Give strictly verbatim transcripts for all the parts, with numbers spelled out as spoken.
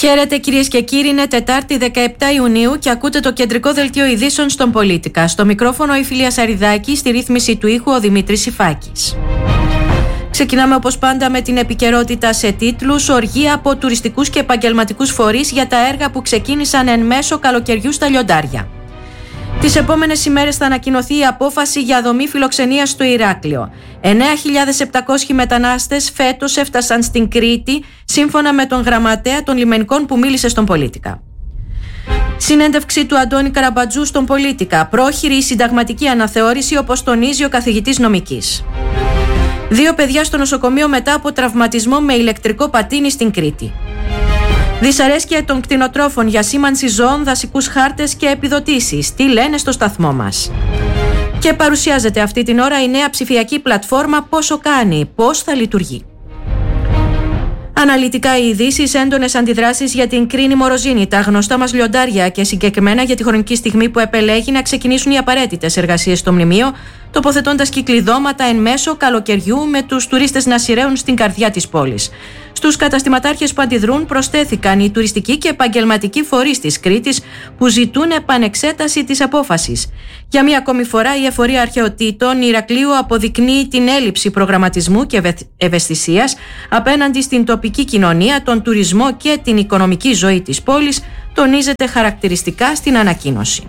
Χαίρετε κυρίες και κύριοι, είναι Τετάρτη δεκαεπτά Ιουνίου και ακούτε το κεντρικό δελτίο ειδήσεων στον Πολίτικα. Στο μικρόφωνο η Φιλία Σαριδάκη, στη ρύθμιση του ήχου ο Δημήτρης Σιφάκης. Ξεκινάμε όπως πάντα με την επικαιρότητα σε τίτλους. Οργή από τουριστικούς και επαγγελματικούς φορείς για τα έργα που ξεκίνησαν εν μέσω καλοκαιριού στα λιοντάρια. Τις επόμενες ημέρες θα ανακοινωθεί η απόφαση για δομή φιλοξενίας στο Ηράκλειο. εννέα χιλιάδες επτακόσιοι μετανάστες φέτος έφτασαν στην Κρήτη, σύμφωνα με τον γραμματέα των λιμενικών που μίλησε στον Πολίτικα. Συνέντευξη του Αντώνη Καραμπατζού στον Πολίτικα. Πρόχειρη η συνταγματική αναθεώρηση, όπως τονίζει ο καθηγητής νομικής. Δύο παιδιά στο νοσοκομείο μετά από τραυματισμό με ηλεκτρικό πατίνι στην Κρήτη. Δυσαρέσκεια των κτηνοτρόφων για σήμανση ζώων, δασικούς χάρτες και επιδοτήσεις. Τι λένε στο σταθμό μας. Και παρουσιάζεται αυτή την ώρα η νέα ψηφιακή πλατφόρμα Πόσο κάνει, πώς θα λειτουργεί. Αναλυτικά οι ειδήσεις, έντονες αντιδράσεις για την Κρίνη Μοροζίνη, τα γνωστά μας λιοντάρια και συγκεκριμένα για τη χρονική στιγμή που επελέγει να ξεκινήσουν οι απαραίτητες εργασίες στο μνημείο, τοποθετώντας κυκλειδώματα εν μέσω καλοκαιριού με τους τουρίστες να σειραίουν στην καρδιά της πόλης. Στους καταστηματάρχες που αντιδρούν προσθέθηκαν οι τουριστικοί και επαγγελματικοί φορείς της Κρήτης που ζητούν επανεξέταση της απόφασης. Για μία ακόμη φορά η εφορία αρχαιοτήτων Ηρακλείου αποδεικνύει την έλλειψη προγραμματισμού και ευαισθησίας απέναντι στην τοπική κοινωνία, τον τουρισμό και την οικονομική ζωή της πόλης, τονίζεται χαρακτηριστικά στην ανακοίνωση.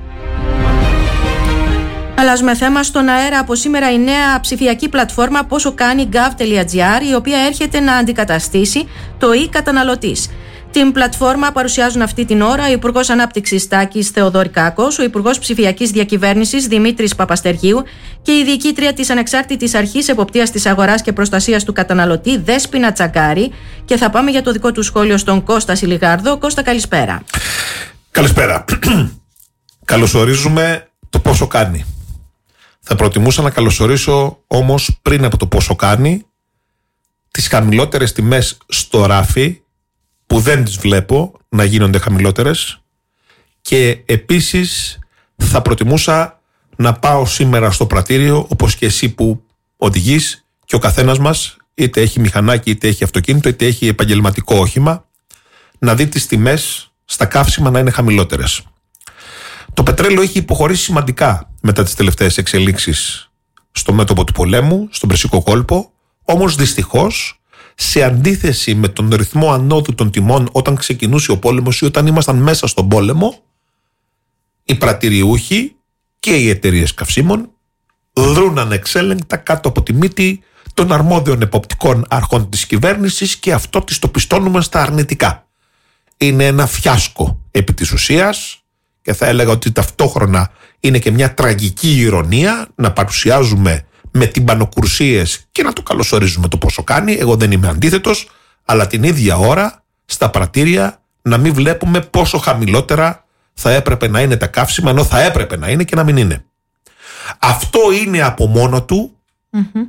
Αλλάζουμε θέμα. Στον αέρα από σήμερα η νέα ψηφιακή πλατφόρμα Πόσο κάνει gov.gr, η οποία έρχεται να αντικαταστήσει το e-καταναλωτής. Την πλατφόρμα παρουσιάζουν αυτή την ώρα ο Υπουργός Ανάπτυξης Τάκης Θεοδωρικάκος, ο Υπουργός Ψηφιακής Διακυβέρνησης Δημήτρης Παπαστεργίου και η Διοικήτρια της Ανεξάρτητης Αρχής Εποπτείας της Αγοράς και Προστασίας του Καταναλωτή Δέσποινα Τσαγκάρη. Και θα πάμε για το δικό του σχόλιο στον Κώστα Σιλιγάρδο. Κώστα, καλησπέρα. Καλησπέρα. Καλωσορίζουμε το Πόσο κάνει. Θα προτιμούσα να καλωσορίσω όμως πριν από το Πόσο κάνει τις χαμηλότερες τιμές στο ράφι, που δεν τις βλέπω να γίνονται χαμηλότερες, και επίσης θα προτιμούσα να πάω σήμερα στο πρατήριο, όπως και εσύ που οδηγείς και ο καθένας μας, είτε έχει μηχανάκι, είτε έχει αυτοκίνητο, είτε έχει επαγγελματικό όχημα, να δει τις τιμές στα καύσιμα να είναι χαμηλότερες. Το πετρέλαιο έχει υποχωρήσει σημαντικά μετά τις τελευταίες εξελίξεις στο μέτωπο του πολέμου, στον Περσικό κόλπο, όμως δυστυχώς, σε αντίθεση με τον ρυθμό ανόδου των τιμών όταν ξεκινούσε ο πόλεμος ή όταν ήμασταν μέσα στον πόλεμο, οι πρατηριούχοι και οι εταιρείες καυσίμων δρούν ανεξέλεγκτα κάτω από τη μύτη των αρμόδιων εποπτικών αρχών της κυβέρνησης, και αυτό τις το πιστώνουμε στα αρνητικά. Είναι ένα φιάσκο επί της ουσίας, και θα έλεγα ότι ταυτόχρονα είναι και μια τραγική ηρωνία να παρουσιάζουμε με τυμπανοκουρσίες και να το καλωσορίζουμε το Πόσο κάνει. Εγώ δεν είμαι αντίθετος, αλλά την ίδια ώρα στα πρατήρια να μην βλέπουμε πόσο χαμηλότερα θα έπρεπε να είναι τα καύσιμα, ενώ θα έπρεπε να είναι και να μην είναι. Αυτό είναι από μόνο του mm-hmm.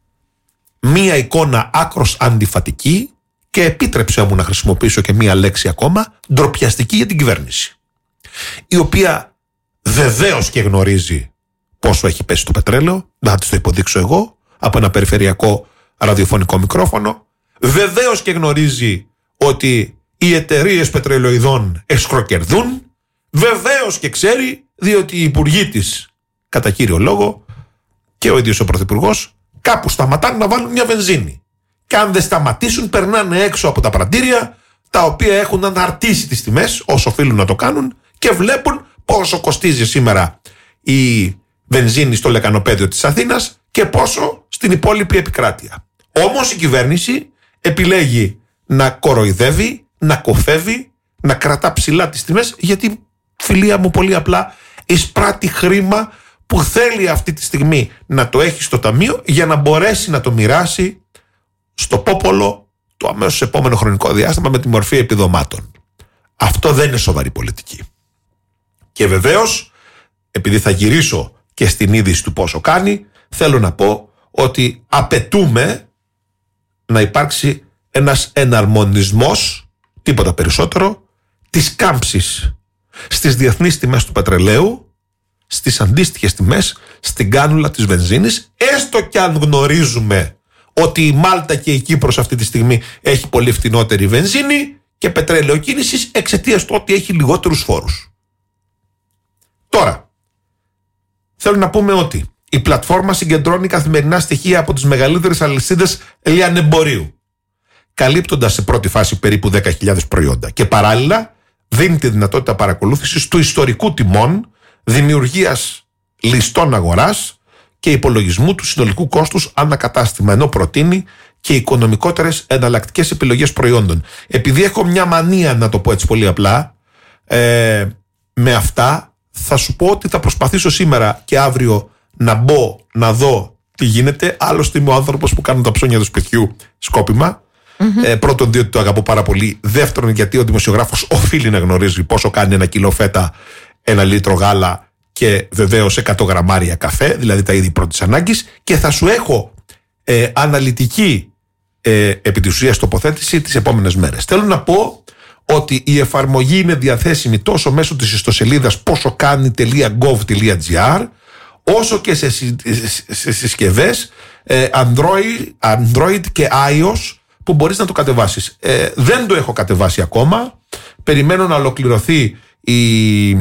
μία εικόνα άκρος αντιφατική, και επίτρεψε μου να χρησιμοποιήσω και μία λέξη ακόμα, ντροπιαστική για την κυβέρνηση, η οποία βεβαίως και γνωρίζει πόσο έχει πέσει το πετρέλαιο, να της το υποδείξω εγώ από ένα περιφερειακό ραδιοφωνικό μικρόφωνο. Βεβαίως και γνωρίζει ότι οι εταιρείες πετρελαιοειδών εξχροκερδούν. Βεβαίως και ξέρει, διότι οι υπουργοί της, κατά κύριο λόγο, και ο ίδιος ο πρωθυπουργός, κάπου σταματάνε να βάλουν μια βενζίνη. Και αν δεν σταματήσουν, περνάνε έξω από τα πρατήρια, τα οποία έχουν αναρτήσει τις τιμές όσο οφείλουν να το κάνουν, και βλέπουν πόσο κοστίζει σήμερα η βενζίνη στο λεκανοπέδιο της Αθήνας και πόσο στην υπόλοιπη επικράτεια. Όμως η κυβέρνηση επιλέγει να κοροϊδεύει, να κοφεύει, να κρατά ψηλά τις τιμές, γιατί, φιλία μου, πολύ απλά εισπράττει χρήμα που θέλει αυτή τη στιγμή να το έχει στο ταμείο για να μπορέσει να το μοιράσει στο πόπολο το αμέσως επόμενο χρονικό διάστημα με τη μορφή επιδομάτων. Αυτό δεν είναι σοβαρή πολιτική. Και βεβαίως, επειδή θα γυρίσω και στην είδηση του Πόσο κάνει, θέλω να πω ότι απαιτούμε να υπάρξει ένας εναρμονισμός, τίποτα περισσότερο, της κάμψης στις διεθνείς τιμές του πετρελαίου, στις αντίστοιχες τιμές στην κάνουλα της βενζίνης, έστω κι αν γνωρίζουμε ότι η Μάλτα και η Κύπρος αυτή τη στιγμή έχει πολύ φτηνότερη βενζίνη και πετρελαιοκίνησης εξαιτίας του ότι έχει λιγότερους φόρους. Τώρα, θέλω να πούμε ότι η πλατφόρμα συγκεντρώνει καθημερινά στοιχεία από τις μεγαλύτερες αλυσίδες λιανεμπορίου, καλύπτοντας σε πρώτη φάση περίπου δέκα χιλιάδες προϊόντα και παράλληλα δίνει τη δυνατότητα παρακολούθησης του ιστορικού τιμών, δημιουργίας λιστών αγοράς και υπολογισμού του συνολικού κόστους ανακατάστημα, ενώ προτείνει και οικονομικότερες εναλλακτικές επιλογές προϊόντων. Επειδή έχω μια μανία, να το πω έτσι πολύ απλά, ε, με αυτά θα σου πω ότι θα προσπαθήσω σήμερα και αύριο να μπω να δω τι γίνεται. Άλλωστε είμαι ο άνθρωπος που κάνω τα ψώνια του σπιτιού σκόπιμα. Mm-hmm. Ε, πρώτον, διότι το αγαπώ πάρα πολύ. Δεύτερον, γιατί ο δημοσιογράφος οφείλει να γνωρίζει πόσο κάνει ένα κιλό φέτα, ένα λίτρο γάλα και βεβαίως εκατό γραμμάρια καφέ, δηλαδή τα είδη πρώτης ανάγκης. Και θα σου έχω ε, αναλυτική ε, επί της ουσίας τοποθέτηση τις επόμενες μέρες. Θέλω να πω ότι η εφαρμογή είναι διαθέσιμη τόσο μέσω της ιστοσελίδας πόσοκάνει τελεία γκοβ τελεία τζι άρ, όσο και σε, σε συσκευές ε, Android, Android και iOS που μπορείς να το κατεβάσεις. Ε, δεν το έχω κατεβάσει ακόμα. Περιμένω να ολοκληρωθεί η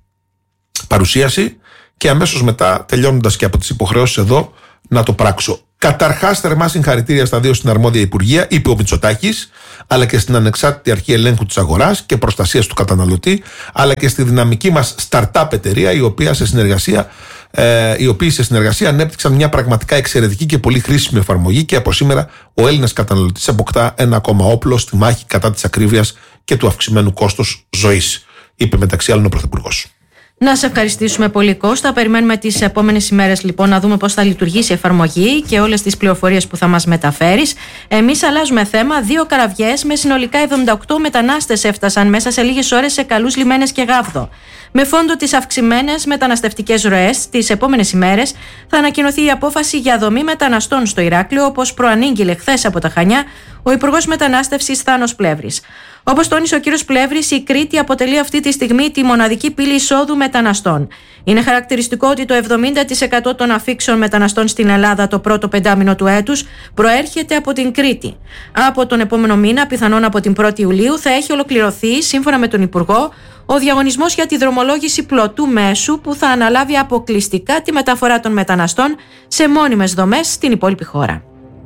παρουσίαση και αμέσως μετά, τελειώνοντας και από τις υποχρεώσεις εδώ, να το πράξω. Καταρχάς, θερμά συγχαρητήρια στα δύο στην αρμόδια Υπουργεία, είπε ο Μητσοτάκης, αλλά και στην Ανεξάρτητη Αρχή Ελέγχου της Αγοράς και Προστασίας του Καταναλωτή, αλλά και στη δυναμική μας startup εταιρεία, η οποία σε συνεργασία, ε, οι οποίοι σε συνεργασία ανέπτυξαν μια πραγματικά εξαιρετική και πολύ χρήσιμη εφαρμογή και από σήμερα ο Έλληνας καταναλωτής αποκτά ένα ακόμα όπλο στη μάχη κατά της ακρίβειας και του αυξημένου κόστους ζωής, είπε μεταξύ άλλων ο Πρωθυπουργός. Να σε ευχαριστήσουμε πολύ, Κώστα. Περιμένουμε τις επόμενες ημέρες λοιπόν να δούμε πώς θα λειτουργήσει η εφαρμογή και όλες τις πληροφορίες που θα μας μεταφέρεις. Εμείς αλλάζουμε θέμα. Δύο καραβιές με συνολικά εβδομήντα οκτώ μετανάστες έφτασαν μέσα σε λίγες ώρες σε καλούς λιμένες και Γάβδο. Με φόντο τις αυξημένες μεταναστευτικές ροές, τις επόμενες ημέρες θα ανακοινωθεί η απόφαση για δομή μεταναστών στο Ηράκλειο, όπως προανήγγειλε χθες από τα Χανιά ο Υπουργός Μετανάστευσης Θάνος Πλεύρης. Όπως τόνισε ο κύριος Πλεύρης, η Κρήτη αποτελεί αυτή τη στιγμή τη μοναδική πύλη εισόδου μεταναστών. Είναι χαρακτηριστικό ότι το εβδομήντα τοις εκατό των αφήξεων μεταναστών στην Ελλάδα το πρώτο πεντάμηνο του έτους προέρχεται από την Κρήτη. Από τον επόμενο μήνα, πιθανόν από την πρώτη Ιουλίου, θα έχει ολοκληρωθεί, σύμφωνα με τον Υπουργό, ο διαγωνισμός για τη δρομολόγηση πλωτού μέσου που θα αναλάβει αποκλειστικά τη μεταφορά των μεταναστών σε μόνιμες δομές στην υπόλοιπη χώρα.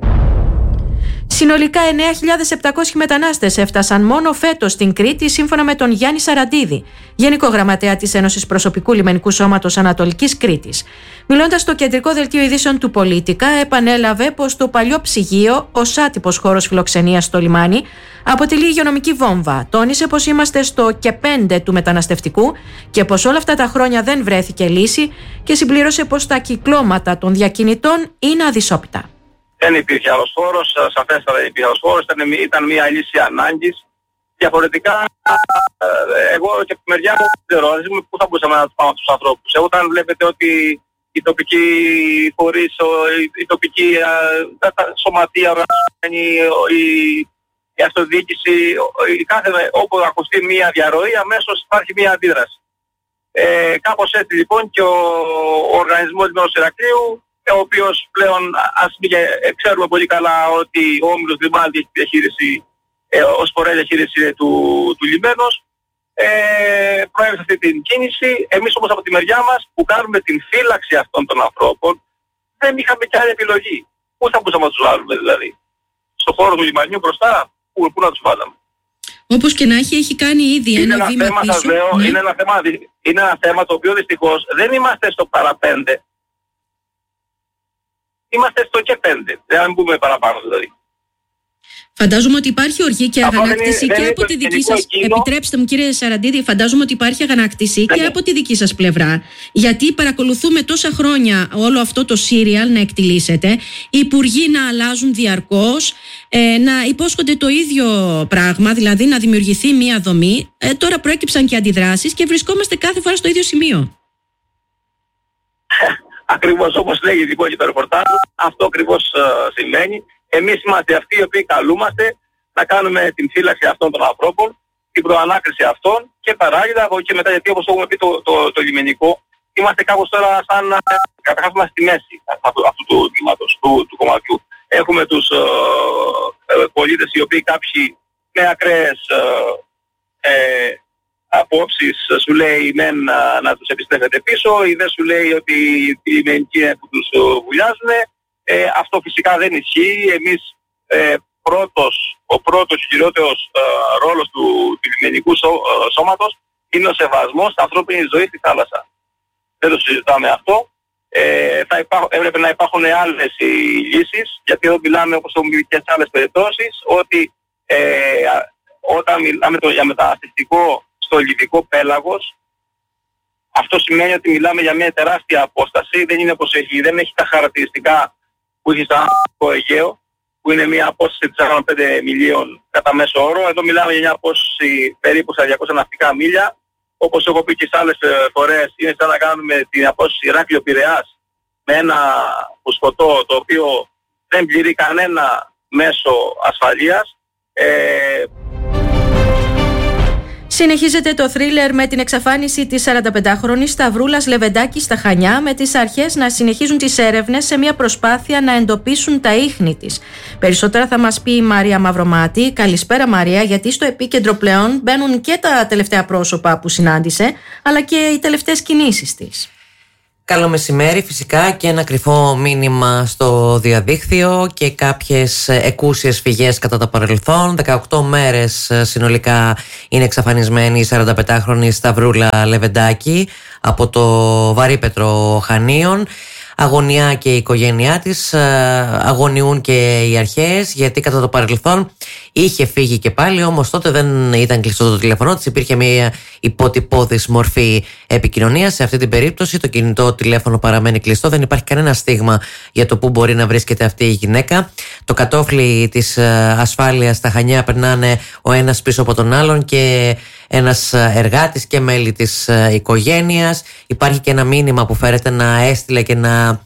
Συνολικά εννέα χιλιάδες επτακόσιοι μετανάστες έφτασαν μόνο φέτος στην Κρήτη, σύμφωνα με τον Γιάννη Σαραντίδη, Γενικό Γραμματέα της Ένωσης Προσωπικού Λιμενικού Σώματος Ανατολικής Κρήτης. Μιλώντας στο κεντρικό δελτίο ειδήσεων του Πολίτικα, επανέλαβε πως το παλιό ψυγείο, ως άτυπος χώρος φιλοξενίας στο λιμάνι, αποτελεί υγειονομική βόμβα. Τόνισε πως είμαστε στο και πέντε του μεταναστευτικού και πως όλα αυτά τα χρόνια δεν βρέθηκε λύση και συμπλήρωσε πως τα κυκλώματα των διακινητών είναι αδυσόπιτα. Δεν υπήρχε άλλος χώρος, σαφέστατα δεν υπήρχε άλλος χώρος, ήταν, ήταν μια λύση ανάγκης. Διαφορετικά, εγώ και από τη μεριά μου δεν ξέρω, πού θα μπορούσαμε να τους πάμε τους ανθρώπους. Εγώ όταν βλέπετε ότι η τοπική φορείς, η τοπική τα, τα σωματεία, η, η, η αυτοδιοίκηση, η κάθε, όπου ακουστεί μια διαρροή, αμέσως υπάρχει μια αντίδραση. Ε, κάπως έτσι λοιπόν και ο, ο οργανισμός Λιμένος Ηρακλείου, ο οποίος πλέον, ας μην ξέρουμε πολύ καλά ότι ο Όμιλος Λιμάνι έχει διαχείριση, ε, ως φορέα διαχείριση του, του λιμένος, ε, προέβησε αυτή την κίνηση. Εμείς όμως από τη μεριά μας που κάνουμε την φύλαξη αυτών των ανθρώπων δεν είχαμε και άλλη επιλογή. Πού θα μπορούσαμε να τους βάλουμε δηλαδή? Στο χώρο του λιμανιού μπροστά, πού, πού να τους βάλαμε? Όπως και να έχει, έχει κάνει ήδη είναι ένα, ένα βήμα θέμα, πίσω. Λέω, ναι. είναι, ένα θέμα, είναι ένα θέμα το οποίο δυστυχώς δεν είμαστε στο παραπέντε. Είμαστε στο και πέντε, δεν αν μπούμε παραπάνω δηλαδή. Φαντάζομαι ότι υπάρχει οργή και αγανάκτηση και από τη δική σας. Εκείνο. Επιτρέψτε μου, κύριε Σαραντίδη, φαντάζομαι ότι υπάρχει αγανάκτηση ναι. και από τη δική σας πλευρά. Γιατί παρακολουθούμε τόσα χρόνια όλο αυτό το σύριαλ να εκτιλήσεται, οι υπουργοί να αλλάζουν διαρκώς, ε, να υπόσχονται το ίδιο πράγμα, δηλαδή να δημιουργηθεί μία δομή. Ε, τώρα προέκυψαν και αντιδράσεις και βρισκόμαστε κάθε φορά στο ίδιο σημείο. Ακριβώς όπως λέγει λοιπόν και το ρεπορτάζ, αυτό ακριβώς uh, σημαίνει. Εμείς είμαστε αυτοί οι οποίοι καλούμαστε να κάνουμε την φύλαξη αυτών των ανθρώπων, την προανάκριση αυτών και παράλληλα από εκεί και μετά, γιατί όπως έχουμε πει το, το, το, το λιμενικό, είμαστε κάπως τώρα σαν να καταρχάς είμαστε στη μέση αυτού, αυτού του τμήματος, του, του κομματιού. Έχουμε τους uh, πολίτες οι οποίοι κάποιοι με ακραίες ε, ε, απόψεις σου λέει μεν να, να τους επιστρέφετε πίσω, ή δεν σου λέει ότι οι λιμενικοί είναι που τους βουλιάζουν. Ε, αυτό φυσικά δεν ισχύει. Εμείς ε, πρώτος, ο πρώτος χειρότερος ε, ρόλος του, του λιμενικού σώ, ε, σώματος είναι ο σεβασμός ανθρώπινης ζωής στη θάλασσα. Δεν το συζητάμε αυτό. Ε, θα υπά, έπρεπε να υπάρχουν άλλες οι λύσεις, γιατί εδώ μιλάμε, όπως έχουμε πει και σε άλλες περιπτώσεις, ότι ε, όταν μιλάμε το, για μεταναστευτικό στο λιβικό πέλαγος, αυτό σημαίνει ότι μιλάμε για μια τεράστια απόσταση. Δεν είναι όπως έχει, δεν έχει τα χαρακτηριστικά που έχει στο Αιγαίο, που είναι μια απόσταση σαράντα πέντε μιλίων κατά μέσο όρο. Εδώ μιλάμε για μια απόσταση περίπου στα διακόσια ναυτικά μίλια. Όπως έχω πει και σε άλλες φορές, είναι σαν να κάνουμε την απόσταση Ηράκλειο-Πειραιάς με ένα φουσκωτό το οποίο δεν πληρεί κανένα μέσο ασφαλείας. Ε... Συνεχίζεται το θρίλερ με την εξαφάνιση της σαρανταπεντάχρονης Σταυρούλας Λεβεντάκη στα Χανιά, με τις αρχές να συνεχίζουν τις έρευνες σε μια προσπάθεια να εντοπίσουν τα ίχνη της. Περισσότερα θα μας πει η Μαρία Μαυρομάτη. Καλησπέρα Μαρία, γιατί στο επίκεντρο πλέον μπαίνουν και τα τελευταία πρόσωπα που συνάντησε, αλλά και οι τελευταίες κινήσεις της. Καλό μεσημέρι, φυσικά, και ένα κρυφό μήνυμα στο διαδίκτυο και κάποιες εκούσιες φυγές κατά το παρελθόν. δεκαοκτώ μέρες συνολικά είναι εξαφανισμένη η σαρανταπεντάχρονη Σταυρούλα Λεβεντάκη από το Βαρύπετρο Χανίων. Αγωνιά και η οικογένειά της, αγωνιούν και οι αρχές, γιατί κατά το παρελθόν είχε φύγει και πάλι, όμως τότε δεν ήταν κλειστό το τηλέφωνο της, υπήρχε μια υποτυπώδης μορφή επικοινωνίας. Σε αυτή την περίπτωση το κινητό τηλέφωνο παραμένει κλειστό, δεν υπάρχει κανένα στίγμα για το πού μπορεί να βρίσκεται αυτή η γυναίκα. Το κατόφλι της ασφάλειας στα Χανιά περνάνε ο ένας πίσω από τον άλλον και ένας εργάτης και μέλη της οικογένειας. Υπάρχει και ένα μήνυμα που φέρεται να έστειλε και να,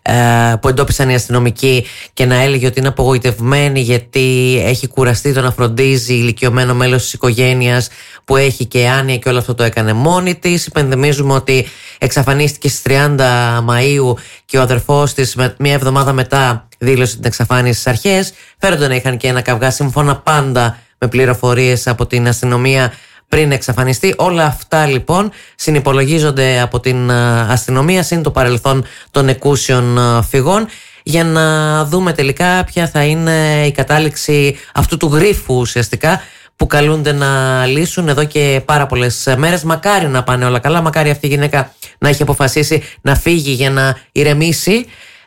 ε, που εντόπισαν οι αστυνομικοί και να έλεγε ότι είναι απογοητευμένη γιατί έχει κουραστεί το να φροντίζει ηλικιωμένο μέλος της οικογένειας που έχει και άνοια και όλο αυτό το έκανε μόνη της. Υπενθυμίζουμε ότι εξαφανίστηκε στις τριάντα Μαΐου και ο αδερφός της μία εβδομάδα μετά δήλωσε την εξαφάνιση στις αρχές. Φέρονται να είχαν και ένα καυγά σύμφωνα πάντα με πληροφορίες από την αστυνομία πριν εξαφανιστεί. Όλα αυτά λοιπόν συνυπολογίζονται από την αστυνομία συν το παρελθόν των εκούσιων φυγών, για να δούμε τελικά ποια θα είναι η κατάληξη αυτού του γρίφου ουσιαστικά που καλούνται να λύσουν εδώ και πάρα πολλές μέρες. Μακάρι να πάνε όλα καλά, μακάρι αυτή η γυναίκα να έχει αποφασίσει να φύγει για να ηρεμήσει.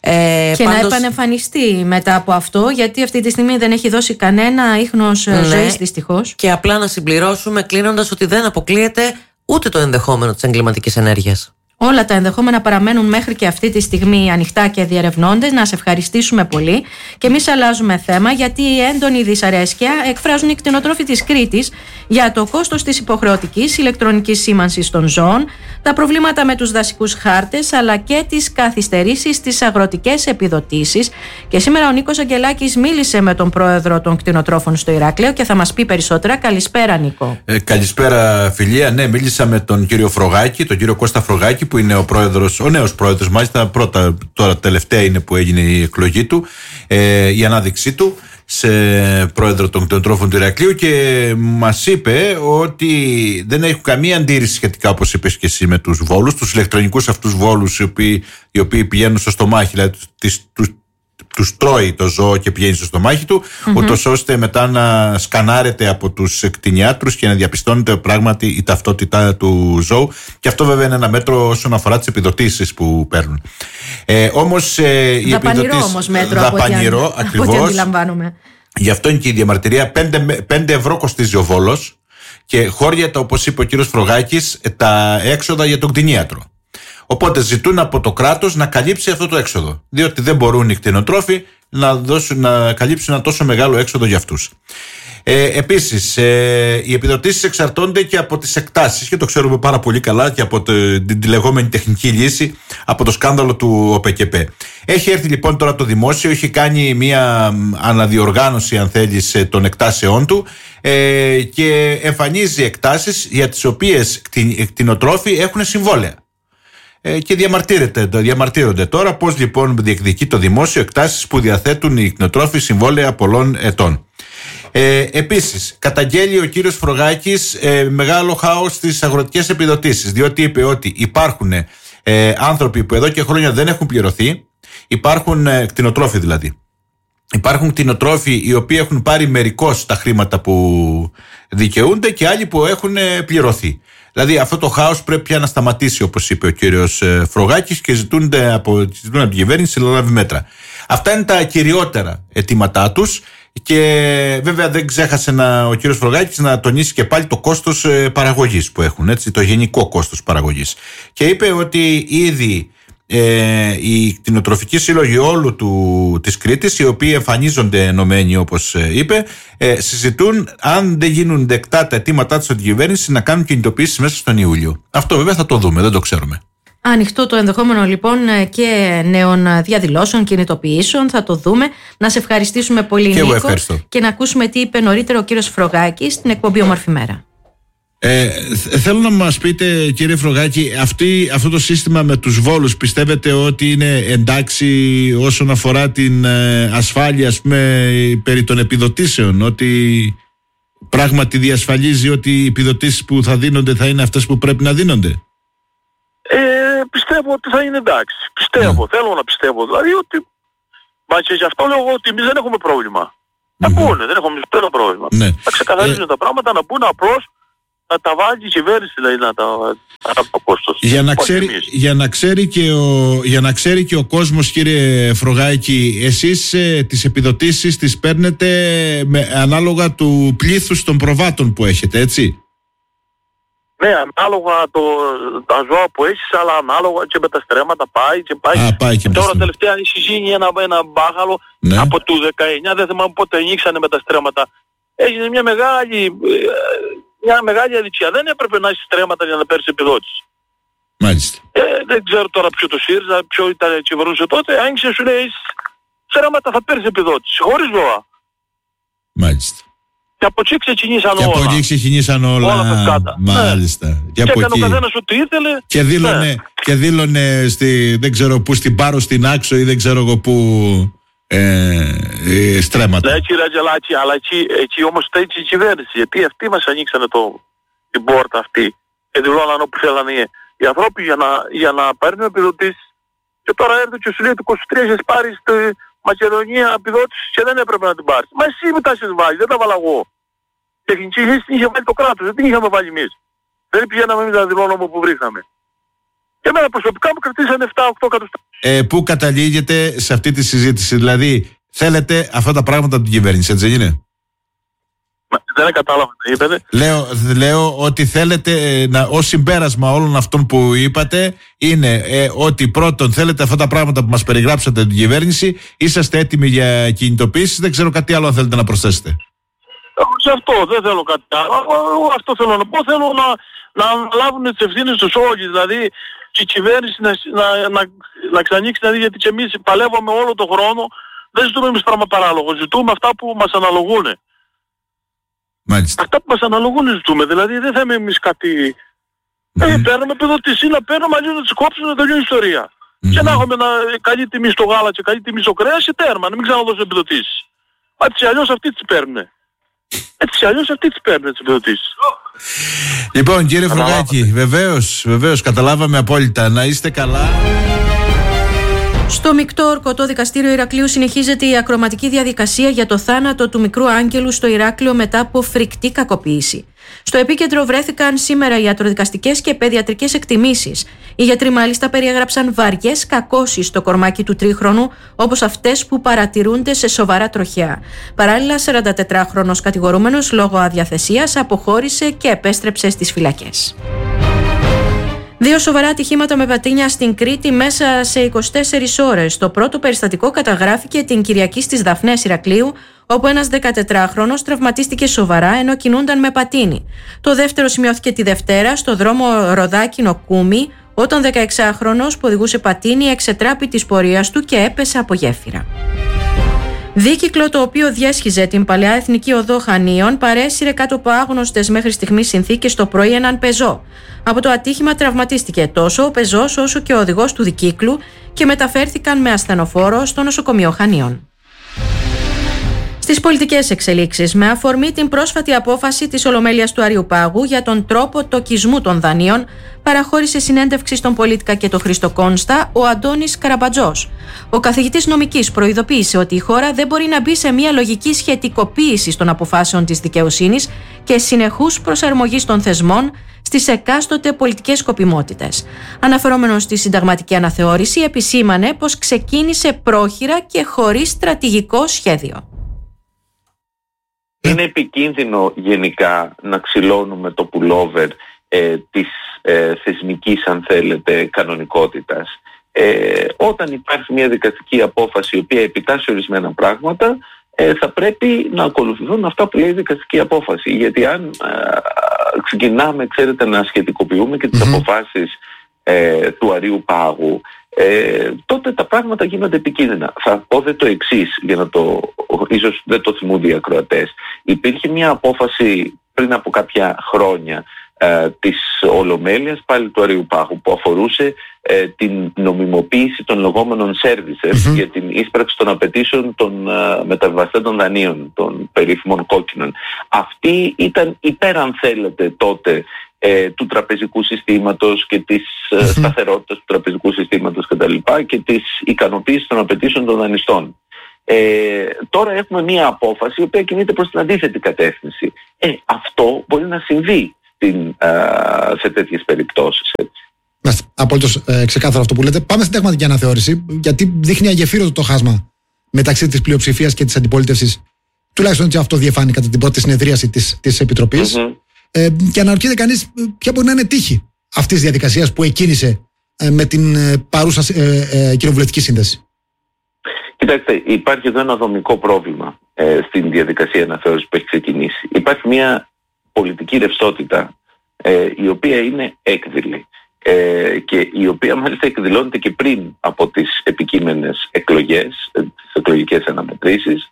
Ε, και πάντως... να επανεμφανιστεί μετά από αυτό, γιατί αυτή τη στιγμή δεν έχει δώσει κανένα ίχνος ναι, ζωής δυστυχώς. Και απλά να συμπληρώσουμε κλείνοντας ότι δεν αποκλείεται ούτε το ενδεχόμενο της εγκληματικής ενέργειας. Όλα τα ενδεχόμενα παραμένουν μέχρι και αυτή τη στιγμή ανοιχτά και διερευνώντες. Να σε ευχαριστήσουμε πολύ. Και εμείς αλλάζουμε θέμα, γιατί η έντονη δυσαρέσκεια εκφράζουν οι κτηνοτρόφοι της Κρήτης για το κόστος της υποχρεωτικής ηλεκτρονικής σήμανσης των ζώων, τα προβλήματα με τους δασικούς χάρτες, αλλά και τις καθυστερήσεις στις αγροτικές επιδοτήσεις. Και σήμερα ο Νίκος Αγγελάκης μίλησε με τον πρόεδρο των κτηνοτρόφων στο Ηράκλειο και θα μας πει περισσότερα. Καλησπέρα, Νίκο. Ε, καλησπέρα, φιλία. Ναι, μίλησα με τον κύριο Φρογάκη, τον κύριο Κώστα Φρογάκη, που είναι ο πρόεδρος, ο νέος πρόεδρος, μάλιστα πρώτα, τώρα τελευταία είναι που έγινε η εκλογή του, ε, η ανάδειξή του σε πρόεδρο των κτηνοτρόφων του Ηρακλείου, και μας είπε ότι δεν έχουν καμία αντίρρηση σχετικά, όπως είπες και εσύ, με τους βόλους, τους ηλεκτρονικούς αυτούς βόλους οι οποίοι, οι οποίοι πηγαίνουν στο στομάχι, δηλαδή τους, τους, τους τρώει το ζώο και πηγαίνει στο στομάχι του, mm-hmm. ούτως ώστε μετά να σκανάρεται από τους κτηνιάτρους και να διαπιστώνεται πράγματι η ταυτότητα του ζώου. Και αυτό βέβαια είναι ένα μέτρο όσον αφορά τις επιδοτήσεις που παίρνουν. Ε, όμως ε, οι επιδοτήσεις. Όμως μέτρο, δαπανηρό, από ακριβώς. ό,τι αντιλαμβάνομαι. Γι' αυτό είναι και η διαμαρτυρία. πέντε ευρώ κοστίζει ο βόλος και χώριεται, όπως είπε ο κύριος Φρογάκης, τα έξοδα για τον κτηνίατρο. Οπότε ζητούν από το κράτος να καλύψει αυτό το έξοδο, διότι δεν μπορούν οι κτηνοτρόφοι να, δώσουν, να καλύψουν ένα τόσο μεγάλο έξοδο για αυτούς. Ε, επίσης, ε, οι επιδοτήσεις εξαρτώνται και από τις εκτάσεις, και το ξέρουμε πάρα πολύ καλά, και από το, την, τη λεγόμενη τεχνική λύση, από το σκάνδαλο του ΟΠΕΚΕΠΕ. Έχει έρθει λοιπόν τώρα το δημόσιο, έχει κάνει μια αναδιοργάνωση, αν θέλεις, των εκτάσεών του, ε, και εμφανίζει εκτάσεις για τις οποίες οι κτηνοτρόφοι έχουν συμβόλαια. Και διαμαρτύρονται τώρα πώς λοιπόν διεκδικεί το δημόσιο εκτάσεις που διαθέτουν οι κτηνοτρόφοι συμβόλαια πολλών ετών. Ε, επίσης, καταγγέλει ο κύριος Φρογάκης ε, μεγάλο χάος στις αγροτικές επιδοτήσεις, διότι είπε ότι υπάρχουν ε, άνθρωποι που εδώ και χρόνια δεν έχουν πληρωθεί, υπάρχουν ε, κτηνοτρόφοι δηλαδή. Υπάρχουν κτηνοτρόφοι οι οποίοι έχουν πάρει μερικώς τα χρήματα που δικαιούνται και άλλοι που έχουν πληρωθεί. Δηλαδή αυτό το χάος πρέπει πια να σταματήσει, όπως είπε ο κύριος Φρογάκης, και ζητούν από, ζητούν από την κυβέρνηση να λάβει μέτρα. Αυτά είναι τα κυριότερα αιτήματά τους και βέβαια δεν ξέχασε να, ο κύριος Φρογάκης να τονίσει και πάλι το κόστος παραγωγής που έχουν, έτσι, το γενικό κόστος παραγωγής. Και είπε ότι ήδη Ε, οι κτηνοτροφικοί σύλλογοι όλου του, της Κρήτης, οι οποίοι εμφανίζονται ενωμένοι όπως ε, είπε, ε, συζητούν αν δεν γίνουν δεκτά τα αιτήματά τους από την κυβέρνηση να κάνουν κινητοποιήσεις μέσα στον Ιούλιο. Αυτό βέβαια θα το δούμε, δεν το ξέρουμε. Ανοιχτό το ενδεχόμενο λοιπόν και νέων διαδηλώσεων, κινητοποιήσεων, θα το δούμε. Να σε ευχαριστήσουμε πολύ, και Νίκο, και να ακούσουμε τι είπε νωρίτερα ο κύριος Φρογάκης στην εκπομπή Όμορφη Μέρα. Ε, θέλω να μας πείτε, κύριε Φρογάκη, αυτή, αυτό το σύστημα με τους βόλους πιστεύετε ότι είναι εντάξει όσον αφορά την ε, ασφάλεια, ας πούμε, περί των επιδοτήσεων, ότι πράγματι διασφαλίζει ότι οι επιδοτήσεις που θα δίνονται θα είναι αυτές που πρέπει να δίνονται? Ε, πιστεύω ότι θα είναι εντάξει. Πιστεύω, ναι. Θέλω να πιστεύω δηλαδή ότι, μα και γι' αυτό λέω εγώ ότι εμείς δεν έχουμε πρόβλημα. Να mm-hmm. πούνε, δεν έχουμε κανένα πρόβλημα. Ναι. Να ξεκαθαρίζουν ε... τα πράγματα, να πούνε απλώς να τα βάλει η κυβέρνηση, δηλαδή να τα βάλει το κόστος. Για να, ξέρει, για, να ξέρει και ο, για να ξέρει και ο κόσμος, κύριε Φρογάκη, εσείς ε, τις επιδοτήσεις τις παίρνετε με, ανάλογα του πλήθους των προβάτων που έχετε, έτσι? Ναι, ανάλογα το, τα ζώα που έχεις, αλλά ανάλογα και με τα στρέμματα πάει και πάει. Α, πάει και τώρα τελευταία έχει γίνει ένα, ένα μπάχαλο, ναι, από το δεκαεννιά, δεν θυμάμαι πότε ανοίξανε με τα στρέμματα. Έγινε μια μεγάλη... Μια μεγάλη αδικία. Δεν έπρεπε να έχει στρέμματα για να παίρνει επιδότηση. Μάλιστα. Ε, δεν ξέρω τώρα ποιο το ΣΥΡΙΖΑ, ποιο ήταν κυβερνούσε τότε. Άνοιξε, σου λέει, στρέμματα θα παίρνει επιδότηση. Χωρίς ζώα. Μάλιστα. Και από εκεί ξεκινήσαν και όλα. Και από εκεί ξεκινήσαν όλα. Όλα αυτά. Μάλιστα. Ναι. Και, και έκανε ο καθένας ό,τι ήθελε. Και δήλωνε, ναι. και δήλωνε στη, δεν ξέρω πού, στην Πάρο, στην Άξο ή δεν ξέρω εγώ πού. Ε, ε, στρέμματα. Ναι, κύριε Αγγελάκη, αλλά εκεί, εκεί όμως τα έτσι η κυβέρνηση, γιατί αυτοί μας ανοίξανε το, την πόρτα αυτή και δηλώναν όπου θέλανε οι ανθρώποι για να, για να παίρνουν επιδοτήσεις. Και τώρα έρθει και σου λέει το είκοσι τρία έχεις πάρει στη Μακεδονία επιδότηση και δεν έπρεπε να την πάρεις. Μα εσύ με τα έχεις βάλει, δεν τα βάλα εγώ. Η τεχνική λύση την είχε βάλει το κράτος, δεν την είχαμε βάλει εμείς. Δεν πηγαίναμε εμείς να δηλώνουμε όπου βρίσκαμε. Και εμένα προσωπικά μου κρατήσανε επτά οκτώ εκατοστά. Ε, πού καταλήγετε σε αυτή τη συζήτηση? Δηλαδή, θέλετε αυτά τα πράγματα από την κυβέρνηση, έτσι δεν είναι? Μα, δεν κατάλαβα τι είπατε. Λέω, λέω ότι θέλετε, να, ως συμπέρασμα όλων αυτών που είπατε, είναι ε, ότι πρώτον θέλετε αυτά τα πράγματα που μας περιγράψατε από την κυβέρνηση, είσαστε έτοιμοι για κινητοποίησεις, δεν ξέρω κάτι άλλο αν θέλετε να προσθέσετε. Σε αυτό δεν θέλω κάτι άλλο. Αυτό θέλω να πω. Θέλω να, να αναλάβουν τις ευθύνες τους όλοι. Δηλαδή, και η κυβέρνηση να, να, να, να ξανοίξει, δηλαδή, γιατί και εμείς παλεύαμε όλο τον χρόνο, δεν ζητούμε εμείς πράγμα παράλογο, ζητούμε αυτά που μας αναλογούν. Μάλιστα. Αυτά που μας αναλογούν ζητούμε, δηλαδή δεν θέλουμε εμείς κάτι... Mm-hmm. Ε, παίρνουμε επιδοτήσεις, να παίρνουμε αλλιώς να τις κόψουμε, να τελειώνει η ιστορία. Mm-hmm. Και να έχουμε ένα, καλή τιμή στο γάλα και καλή τιμή στο κρέας και τέρμα, να μην ξαναδώσουν επιδοτήσεις. Έτσι αλλιώς αυτοί τις παίρνουν. Έτσι αλλιώς αυτοί τις παίρνουν τις επιδοτήσεις. Λοιπόν, κύριε Φρογάκη, βεβαίως, βεβαίως, καταλάβαμε απόλυτα. Να είστε καλά. Στο μεικτό ορκωτό δικαστήριο Ηρακλείου συνεχίζεται η ακροματική διαδικασία για το θάνατο του μικρού Άγγελου στο Ηράκλειο μετά από φρικτή κακοποίηση. Στο επίκεντρο βρέθηκαν σήμερα ιατροδικαστικές και παιδιατρικές εκτιμήσεις. Οι γιατροί μάλιστα περιέγραψαν βαριές κακώσεις στο κορμάκι του τρίχρονου, όπως αυτές που παρατηρούνται σε σοβαρά τροχιά. Παράλληλα, σαραντατετράχρονος κατηγορούμενος λόγω αδιαθεσίας αποχώρησε και επέστρεψε στις φυλακές. Δύο σοβαρά ατυχήματα με πατίνια στην Κρήτη μέσα σε είκοσι τέσσερις ώρες. Το πρώτο περιστατικό καταγράφηκε την Κυριακή στις Δαφνές Ηρακλείου, όπου ένας δεκατετράχρονος τραυματίστηκε σοβαρά ενώ κινούνταν με πατίνι. Το δεύτερο σημειώθηκε τη Δευτέρα στο δρόμο Ροδάκινο-Κούμι, όταν δεκαεξάχρονος που οδηγούσε πατίνι εξετράπη της πορείας του και έπεσε από γέφυρα. Δίκυκλο το οποίο διέσχιζε την παλαιά Εθνική Οδό Χανίων παρέσυρε κάτω από άγνωστες μέχρι στιγμής συνθήκες το πρωί έναν πεζό. Από το ατύχημα τραυματίστηκε τόσο ο πεζός όσο και ο οδηγός του δικύκλου και μεταφέρθηκαν με ασθενοφόρο στο νοσοκομείο Χανίων. Στις πολιτικές εξελίξεις, με αφορμή την πρόσφατη απόφαση της Ολομέλειας του Αριουπάγου για τον τρόπο τοκισμού των δανείων, παραχώρησε συνέντευξη στον Πολίτικα και το Χρήστο Κόνστα ο Αντώνης Καραμπατζός. Ο καθηγητής νομικής προειδοποίησε ότι η χώρα δεν μπορεί να μπει σε μια λογική σχετικοποίηση των αποφάσεων της δικαιοσύνης και συνεχούς προσαρμογής των θεσμών στις εκάστοτε πολιτικές σκοπιμότητες. Αναφερόμενος στη συνταγματική αναθεώρηση, επισήμανε πως ξεκίνησε πρόχειρα και χωρίς στρατηγικό σχέδιο. Είναι επικίνδυνο γενικά να ξυλώνουμε το πουλόβερ ε, της ε, θεσμικής, αν θέλετε, κανονικότητας. Ε, όταν υπάρχει μια δικαστική απόφαση η οποία επιτάσσει ορισμένα πράγματα, ε, θα πρέπει να ακολουθηθούν αυτά που λέει η δικαστική απόφαση. Γιατί αν ε, ξεκινάμε, ξέρετε, να σχετικοποιούμε και τις mm-hmm. αποφάσεις ε, του Αρείου Πάγου, Ε, τότε τα πράγματα γίνονται επικίνδυνα. Θα πω δε το εξής, για να το, ίσως δεν το θυμούνται οι ακροατές. Υπήρχε μια απόφαση πριν από κάποια χρόνια ε, της Ολομέλειας, πάλι του Αρείου Πάγου, που αφορούσε ε, την νομιμοποίηση των λεγόμενων services mm-hmm. για την ίσπραξη των απαιτήσεων των ε, μεταβιβαστέντων δανείων, των περίφημων κόκκινων. Αυτή ήταν υπέρ, αν θέλετε, τότε Ε, του τραπεζικού συστήματος και της ε, σταθερότητας του τραπεζικού συστήματος κτλ. Και της ικανοποίησης των απαιτήσεων των δανειστών. Ε, τώρα έχουμε μία απόφαση η οποία κινείται προς την αντίθετη κατεύθυνση. Ε, αυτό μπορεί να συμβεί στην, ε, σε τέτοιες περιπτώσεις. Μάλιστα, απολύτως ε, ξεκάθαρο αυτό που λέτε. Πάμε στην συνταγματική αναθεώρηση, γιατί δείχνει αγεφύρωτο το χάσμα μεταξύ της πλειοψηφίας και της αντιπολίτευσης. Τουλάχιστον έτσι αυτό διεφάνει κατά την πρώτη συνεδρίαση της, της Επιτροπής. Mm-hmm. Ε, και αναρωτιέται κανείς ποια μπορεί να είναι τύχη αυτής της διαδικασίας που εκκίνησε ε, με την ε, παρούσα ε, ε, κοινοβουλευτική σύνδεση. Κοιτάξτε, υπάρχει εδώ ένα δομικό πρόβλημα ε, στην διαδικασία αναθεώρησης που έχει ξεκινήσει. Υπάρχει μια πολιτική ρευστότητα ε, η οποία είναι έκδηλη ε, και η οποία μάλιστα εκδηλώνεται και πριν από τις επικείμενες εκλογές, ε, τις εκλογικές αναμετρήσεις.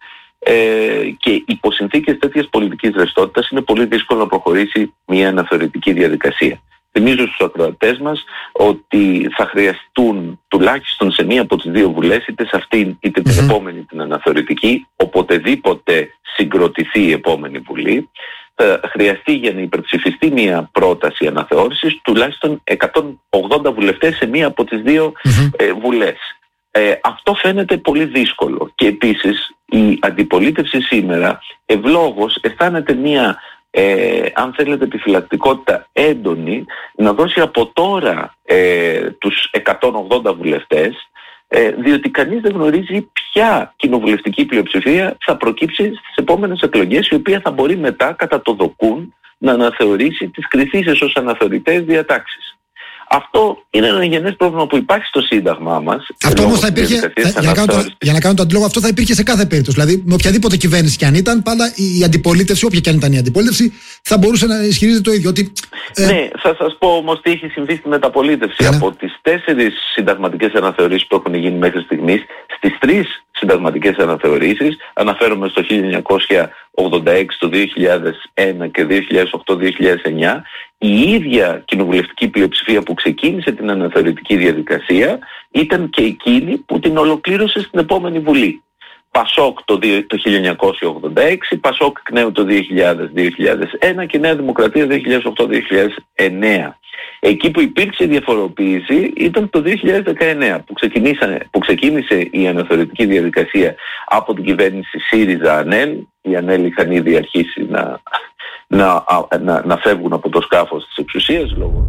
Ε, και υπό συνθήκες τέτοιας πολιτικής ρευστότητας είναι πολύ δύσκολο να προχωρήσει μια αναθεωρητική διαδικασία. Θυμίζω στους ακροατές μας ότι θα χρειαστούν τουλάχιστον σε μία από τις δύο βουλές, είτε σε αυτήν είτε την mm-hmm. επόμενη την αναθεωρητική, οποτεδήποτε συγκροτηθεί η επόμενη βουλή, θα χρειαστεί για να υπερψηφιστεί μια πρόταση αναθεώρησης τουλάχιστον εκατόν ογδόντα βουλευτές σε μία από τις δύο mm-hmm. ε, βουλές. Ε, αυτό φαίνεται πολύ δύσκολο και επίσης η αντιπολίτευση σήμερα ευλόγως αισθάνεται μια, ε, αν θέλετε, επιφυλακτικότητα έντονη να δώσει από τώρα ε, τους εκατόν ογδόντα βουλευτές, ε, διότι κανείς δεν γνωρίζει ποια κοινοβουλευτική πλειοψηφία θα προκύψει στις επόμενες εκλογές, η οποία θα μπορεί μετά κατά το δοκούν να αναθεωρήσει τις κριθήσεις ως αναθεωρητές διατάξεις. Αυτό είναι ένα γενές πρόβλημα που υπάρχει στο Σύνταγμά μας. Αυτό όμως θα υπήρχε, θα, για, να το, για να κάνω το αντίλογο, αυτό θα υπήρχε σε κάθε περίπτωση. Δηλαδή, με οποιαδήποτε κυβέρνηση κι αν ήταν, πάντα η αντιπολίτευση, όποια κι αν ήταν η αντιπολίτευση, θα μπορούσε να ισχυρίζεται το ίδιο. Ότι, ε... Ναι, θα σας πω όμως τι έχει συμβεί στη μεταπολίτευση. Ναι. Από τις τέσσερις συνταγματικές αναθεωρήσεις που έχουν γίνει μέχρι στιγμής, στις τρεις συνταγματικές αναθεωρήσεις, αναφέρομαι στο χίλια εννιακόσια ογδόντα έξι, το δύο χιλιάδες ένα και δύο χιλιάδες οκτώ δύο χιλιάδες εννιά, η ίδια κοινοβουλευτική πλειοψηφία που ξεκίνησε την αναθεωρητική διαδικασία ήταν και εκείνη που την ολοκλήρωσε στην επόμενη Βουλή. Πασόκ το, το χίλια εννιακόσια ογδόντα έξι, Πασόκ εκ νέου το δύο χιλιάδες δύο χιλιάδες ένα και Νέα Δημοκρατία δύο χιλιάδες οκτώ δύο χιλιάδες εννέα. Εκεί που υπήρξε διαφοροποίηση ήταν το δύο χιλιάδες δεκαεννέα που, που ξεκίνησε η αναθεωρητική διαδικασία από την κυβέρνηση ΣΥΡΙΖΑ-ΑΝΕΛ. Οι ΑΝΕΛ είχαν ήδη αρχίσει να, να, να, να φεύγουν από το σκάφος της εξουσίας λόγω.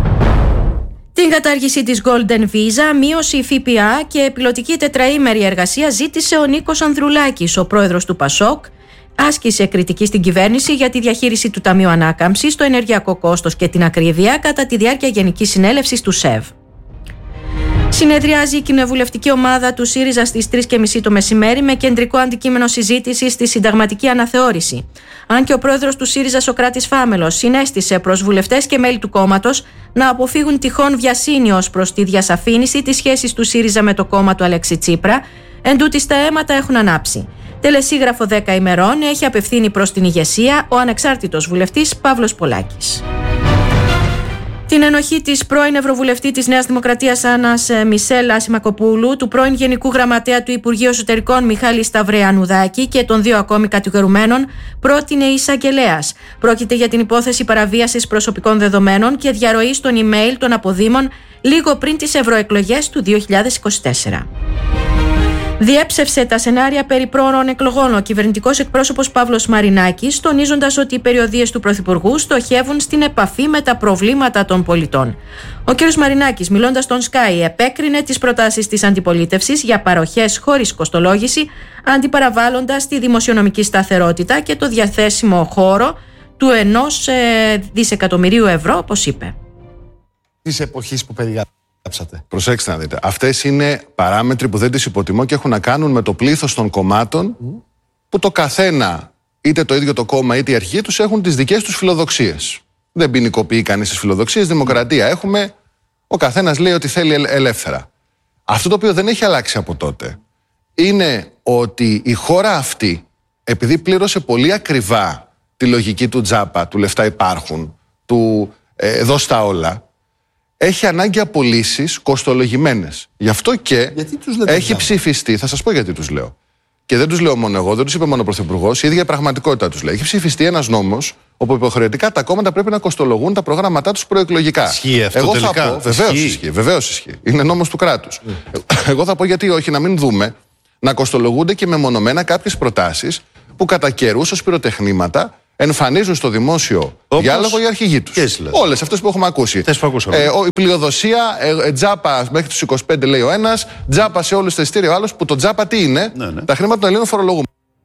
Την κατάργηση της Golden Visa, μείωση ΦΠΑ και πιλωτική τετραήμερη εργασία ζήτησε ο Νίκος Ανδρουλάκης, ο πρόεδρος του Πασόκ. Άσκησε κριτική στην κυβέρνηση για τη διαχείριση του Ταμείου Ανάκαμψης, το ενεργειακό κόστος και την ακρίβεια κατά τη διάρκεια Γενικής Συνέλευσης του ΣΕΒ. Συνεδριάζει η κοινοβουλευτική ομάδα του ΣΥΡΙΖΑ στις τρεις και μισή το μεσημέρι με κεντρικό αντικείμενο συζήτηση στη συνταγματική αναθεώρηση. Αν και ο πρόεδρος του ΣΥΡΙΖΑ, Σωκράτης Φάμελος, συνέστησε προς βουλευτές και μέλη του κόμματος να αποφύγουν τυχόν βιασύνη ως προς τη διασαφήνιση της σχέσης του ΣΥΡΙΖΑ με το κόμμα του Αλέξη Τσίπρα, εντούτοις τα αίματα έχουν ανάψει. Τελεσίγραφο δέκα ημερών έχει απευθύνει προς την ηγεσία ο ανεξάρτητος βουλευτής Παύλος Πολάκης. Την ενοχή της πρώην Ευρωβουλευτή της Νέας Δημοκρατίας Άννας Μισελ Ασημακοπούλου, του πρώην Γενικού Γραμματέα του Υπουργείου Εσωτερικών Μιχάλη Σταυρεανουδάκη και των δύο ακόμη κατηγορουμένων πρότεινε η εισαγγελέας. Πρόκειται για την υπόθεση παραβίασης προσωπικών δεδομένων και διαρροής των email των αποδήμων λίγο πριν τις ευρωεκλογές του δύο χιλιάδες είκοσι τέσσερα. Διέψευσε τα σενάρια περί πρόωρων εκλογών ο κυβερνητικός εκπρόσωπος Παύλος Μαρινάκης, τονίζοντας ότι οι περιοδίες του Πρωθυπουργού στοχεύουν στην επαφή με τα προβλήματα των πολιτών. Ο κ. Μαρινάκης, μιλώντας στον Sky, επέκρινε τις προτάσεις της αντιπολίτευσης για παροχές χωρίς κοστολόγηση, αντιπαραβάλλοντας τη δημοσιονομική σταθερότητα και το διαθέσιμο χώρο του ενός ε, δισεκατομμυρίου ευρώ, όπως είπε. Της εποχής που περιγράψατε. Προσέξτε να δείτε. Αυτές είναι παράμετροι που δεν τις υποτιμώ και έχουν να κάνουν με το πλήθος των κομμάτων mm. που το καθένα, είτε το ίδιο το κόμμα είτε η αρχή τους, έχουν τις δικές τους φιλοδοξίες. Δεν ποινικοποιεί κανείς τις φιλοδοξίες. Δημοκρατία έχουμε. Ο καθένας λέει ότι θέλει ελεύθερα. Αυτό το οποίο δεν έχει αλλάξει από τότε είναι ότι η χώρα αυτή, επειδή πλήρωσε πολύ ακριβά τη λογική του τζάπα, του λεφτά υπάρχουν, του ε, δώσ' τα όλα, έχει ανάγκη απολύσεις κοστολογημένες. Γι' αυτό και έχει ψηφιστεί, θα σας πω γιατί τους λέω. Και δεν τους λέω μόνο εγώ, δεν τους είπε μόνο ο Πρωθυπουργός, η ίδια πραγματικότητα τους λέει. Έχει ψηφιστεί ένας νόμος όπου υποχρεωτικά τα κόμματα πρέπει να κοστολογούν τα προγράμματά τους προεκλογικά. Ισχύει αυτό εγώ τελικά? Θα πω, βεβαίως ισχύει. ισχύει, βεβαίως ισχύει. Είναι νόμος του κράτους. Mm. Εγώ θα πω γιατί όχι, να μην δούμε να κοστολογούνται και μεμονωμένα κάποιες προτάσεις που κατά καιρούς ως πυροτεχνήματα εμφανίζουν στο δημόσιο Όπως... διάλογο οι αρχηγοί τους. Όλες αυτές που έχουμε ακούσει. Ε, ο, η πλειοδοσία, ε, τζάπα μέχρι τους είκοσι πέντε λέει ο ένας, τζάπα σε όλους τα εισιτήρια ο άλλος, που το τζάπα τι είναι, ναι, ναι. τα χρήματα των Ελλήνων φορολογούμενων.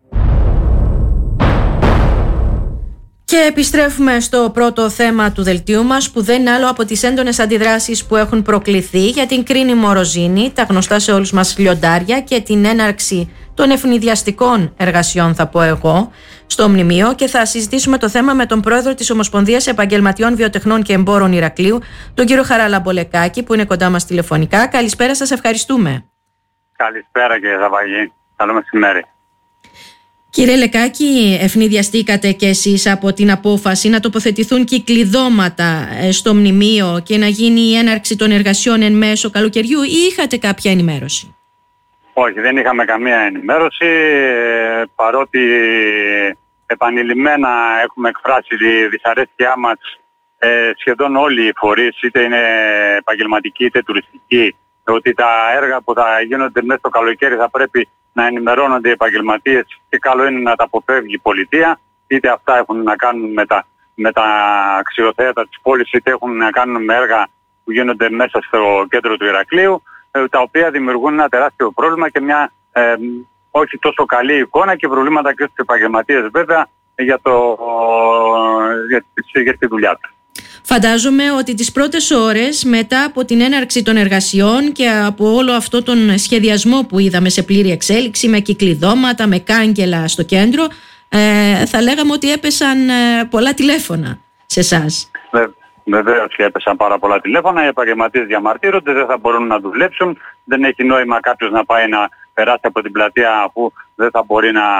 Και επιστρέφουμε στο πρώτο θέμα του δελτίου μας, που δεν είναι άλλο από τις έντονες αντιδράσεις που έχουν προκληθεί για την Κρίνη Μοροζίνη, τα γνωστά σε όλους μας λιοντάρια, και την έναρξη των ευνηδιαστικών εργασιών, θα πω εγώ, στο μνημείο, και θα συζητήσουμε το θέμα με τον πρόεδρο της Ομοσπονδίας Επαγγελματιών Βιοτεχνών και Εμπόρων Ηρακλείου, τον κύριο Χαράλα Μπολεκάκη, που είναι κοντά μας τηλεφωνικά. Καλησπέρα, σας ευχαριστούμε. Καλησπέρα κύριε Ζαβαγή, καλό μεσημέρι. Κύριε Λεκάκη, ευνηδιαστήκατε κι εσείς από την απόφαση να τοποθετηθούν κυκλειδώματα στο μνημείο και να γίνει η έναρξη των εργασιών εν μέσω καλοκαιριού, ή είχατε κάποια ενημέρωση? Όχι, δεν είχαμε καμία ενημέρωση, παρότι επανειλημμένα έχουμε εκφράσει τη δυσαρέσκειά μας ε, σχεδόν όλοι οι φορείς, είτε είναι επαγγελματικοί είτε τουριστικοί, ότι τα έργα που θα γίνονται μέσα στο καλοκαίρι θα πρέπει να ενημερώνονται οι επαγγελματίες και καλό είναι να τα αποφεύγει η πολιτεία, είτε αυτά έχουν να κάνουν με τα, με τα αξιοθέατα της πόλης, είτε έχουν να κάνουν με έργα που γίνονται μέσα στο κέντρο του Ηρακλείου, τα οποία δημιουργούν ένα τεράστιο πρόβλημα και μια ε, όχι τόσο καλή εικόνα και προβλήματα και στους επαγγελματίες βέβαια για, το, για, για τη δουλειά τους. Φαντάζομαι ότι τις πρώτες ώρες μετά από την έναρξη των εργασιών και από όλο αυτό τον σχεδιασμό που είδαμε σε πλήρη εξέλιξη, με κυκλειδώματα, με κάγκελα στο κέντρο, ε, θα λέγαμε ότι έπεσαν ε, πολλά τηλέφωνα σε εσάς. Βεβαίως και έπεσαν πάρα πολλά τηλέφωνα, οι επαγγελματίες διαμαρτύρονται, δεν θα μπορούν να δουλέψουν, δεν έχει νόημα κάποιος να πάει να περάσει από την πλατεία αφού δεν θα μπορεί να,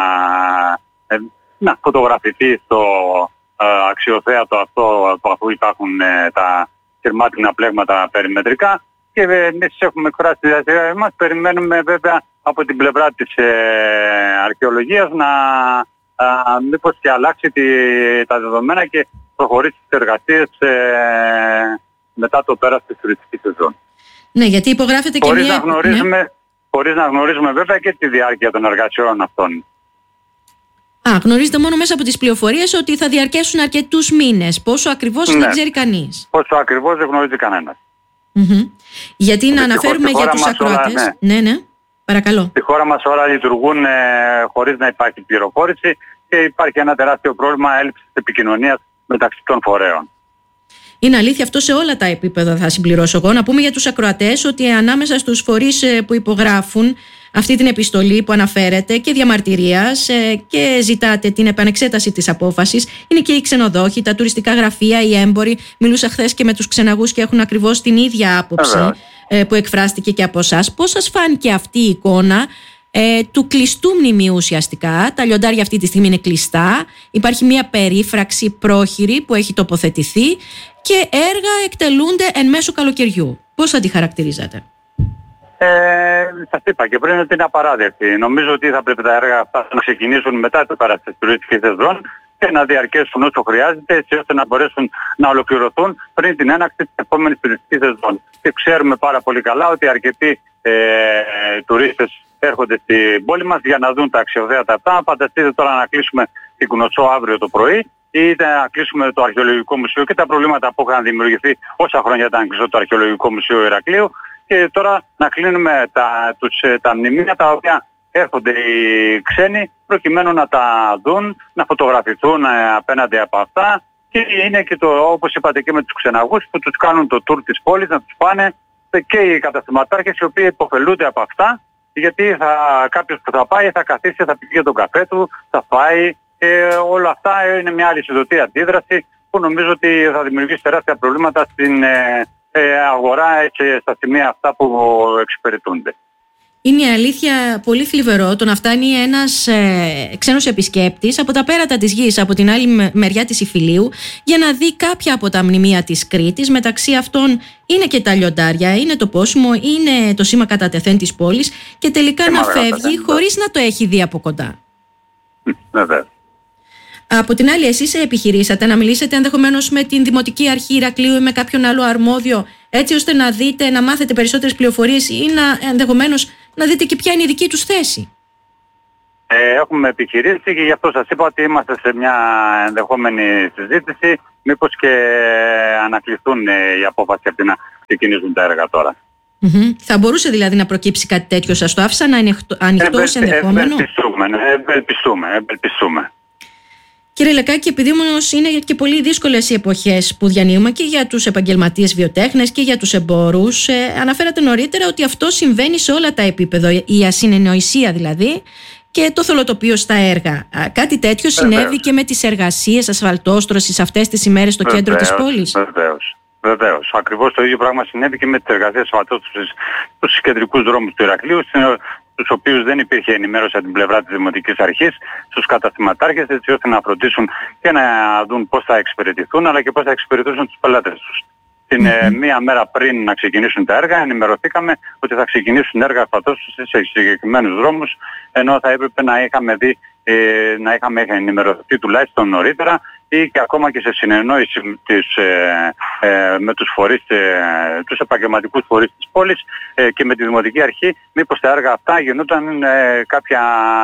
ε, να φωτογραφηθεί στο ε, αξιοθέατο αυτό, αφού υπάρχουν ε, τα κερμάτινα πλέγματα περιμετρικά, και ε, εμείς έχουμε εκφράσει τη διαδικασία μας, περιμένουμε βέβαια από την πλευρά της ε, αρχαιολογίας να ε, μήπως και αλλάξει τη, τα δεδομένα και προχωρήσει τις εργασίες ε, μετά το πέρας της τουριστικής σεζόν. Ναι, γιατί υπογράφεται και χωρίς μια... Να γνωρίζουμε, ναι. Χωρίς να γνωρίζουμε βέβαια και τη διάρκεια των εργασιών αυτών. Α, γνωρίζετε μόνο μέσα από τις πληροφορίες ότι θα διαρκέσουν αρκετούς μήνες. Πόσο ακριβώς ναι. δεν ξέρει κανείς. Πόσο ακριβώς δεν γνωρίζει κανένας. Mm-hmm. Γιατί να αναφέρουμε για τους ακροατές... Όλα, ναι. ναι, ναι, παρακαλώ. Στη χώρα μας όλα λειτουργούν ε, χωρίς να υπάρχει πληροφόρηση και υπάρχει ένα τεράστιο πρόβλημα έλλειψης επικοινωνίας μεταξύ των φορέων. Είναι αλήθεια αυτό σε όλα τα επίπεδα, θα συμπληρώσω εγώ. Να πούμε για τους ακροατές ότι ανάμεσα στους φορείς που υπογράφουν αυτή την επιστολή που αναφέρεται και διαμαρτυρίας και ζητάτε την επανεξέταση της απόφασης είναι και οι ξενοδόχοι, τα τουριστικά γραφεία, οι έμποροι. Μιλούσα χθες και με τους ξεναγούς και έχουν ακριβώς την ίδια άποψη Εβαίως. που εκφράστηκε και από εσάς. Πώς σας φάνηκε αυτή η εικόνα ε, του κλειστού μνημείου ουσιαστικά. Τα λιοντάρια αυτή τη στιγμή είναι κλειστά. Υπάρχει μια περίφραξη πρόχειρη που έχει τοποθετηθεί και έργα εκτελούνται εν μέσω καλοκαιριού. Πώς θα τη χαρακτηρίζατε? Ε, σας είπα και πριν ότι είναι απαράδεκτη. Νομίζω ότι θα πρέπει τα έργα αυτά να ξεκινήσουν μετά το πέρας της τουριστικής σεζόν και να διαρκέσουν όσο χρειάζεται, έτσι ώστε να μπορέσουν να ολοκληρωθούν πριν την έναρξη της επόμενης τουριστικής σεζόν. Και ξέρουμε πάρα πολύ καλά ότι αρκετοί ε, τουρίστες έρχονται στην πόλη μας για να δουν τα αξιοθέατα αυτά. Φανταστείτε τώρα να κλείσουμε την Κνωσό αύριο το πρωί ή να κλείσουμε το Αρχαιολογικό Μουσείο και τα προβλήματα που είχαν δημιουργηθεί όσα χρόνια ήταν κλειστό το Αρχαιολογικό Μουσείο Ηρακλείου. Και τώρα να κλείνουμε τα, τους, τα μνημεία τα οποία έρχονται οι ξένοι προκειμένου να τα δουν, να φωτογραφηθούν απέναντι από αυτά. Και είναι και το, όπως είπατε, και με τους ξεναγούς που τους κάνουν το tour της πόλης, να τους πάνε και οι καταστηματάρχες οι οποίοι υποφελούνται από αυτά, γιατί θα, κάποιος που θα πάει θα καθίσει, θα πιει τον καφέ του, θα φάει. Και όλα αυτά είναι μια αλυσιδωτή αντίδραση που νομίζω ότι θα δημιουργήσει τεράστια προβλήματα στην ε, ε, αγορά και στα σημεία αυτά που εξυπηρετούνται. Είναι η αλήθεια πολύ θλιβερό το να φτάνει ένας ε, ξένος επισκέπτης από τα πέρατα της γης, από την άλλη μεριά της Ιφιλίου, για να δει κάποια από τα μνημεία της Κρήτης. Μεταξύ αυτών είναι και τα λιοντάρια, είναι το πόσιμο, είναι το σήμα κατά τεθέν της πόλης, και τελικά και να φεύγει χωρίς να το έχει δει από κοντά. Βέβαια. Από την άλλη, εσείς επιχειρήσατε να μιλήσετε ενδεχομένως με την Δημοτική Αρχή Ηρακλείου ή με κάποιον άλλο αρμόδιο, έτσι ώστε να δείτε, να μάθετε περισσότερες πληροφορίες ή να ενδεχομένως να δείτε και ποια είναι η δική τους θέση? Ε, έχουμε επιχειρήσει και γι' αυτό σας είπα ότι είμαστε σε μια ενδεχόμενη συζήτηση, μήπως και ανακληθούν η απόφαση αυτή να ξεκινήσουν τα έργα τώρα. Mm-hmm. Θα μπορούσε δηλαδή να προκύψει κάτι τέτοιο? Σας το άφησα να ανοιχτό ως ενδεχόμενο? Ευελπιστούμε, ευελπιστούμε, ευελπιστούμε. Κύριε Λεκάκη, επειδή όμως είναι και πολύ δύσκολες οι εποχές που διανύουμε και για τους επαγγελματίες βιοτέχνες και για τους εμπόρους, ε, αναφέρατε νωρίτερα ότι αυτό συμβαίνει σε όλα τα επίπεδα, η ασυνεννοησία δηλαδή και το θολοτοπίο στα έργα. Κάτι τέτοιο Βεβαίως. συνέβη και με τις εργασίες ασφαλτόστρωσης αυτές τις ημέρες στο Βεβαίως, κέντρο της πόλης? Βεβαίως. Βεβαίως. Ακριβώς το ίδιο πράγμα συνέβη και με τις εργασίες ασφαλτόστρωσης στους κεντρικούς δρόμους του Ηρακλείου, στους οποίους δεν υπήρχε ενημέρωση από την πλευρά της Δημοτικής Αρχής, στους καταστηματάρχες, έτσι ώστε να φροντίσουν και να δουν πώς θα εξυπηρετηθούν, αλλά και πώς θα εξυπηρετήσουν τους πελάτες τους. Την mm-hmm. ε, μία μέρα πριν να ξεκινήσουν τα έργα, ενημερωθήκαμε ότι θα ξεκινήσουν έργα ασφαλτόστρωσης σε συγκεκριμένους δρόμους, ενώ θα έπρεπε να είχαμε δει, ε, να είχαμε ενημερωθεί τουλάχιστον νωρίτερα ή και ακόμα και σε συνεννόηση της, ε, ε, με τους φορείς, ε, τους επαγγελματικούς φορείς της πόλης ε, και με τη Δημοτική Αρχή, μήπως τα έργα αυτά γινόταν ε, κάποια,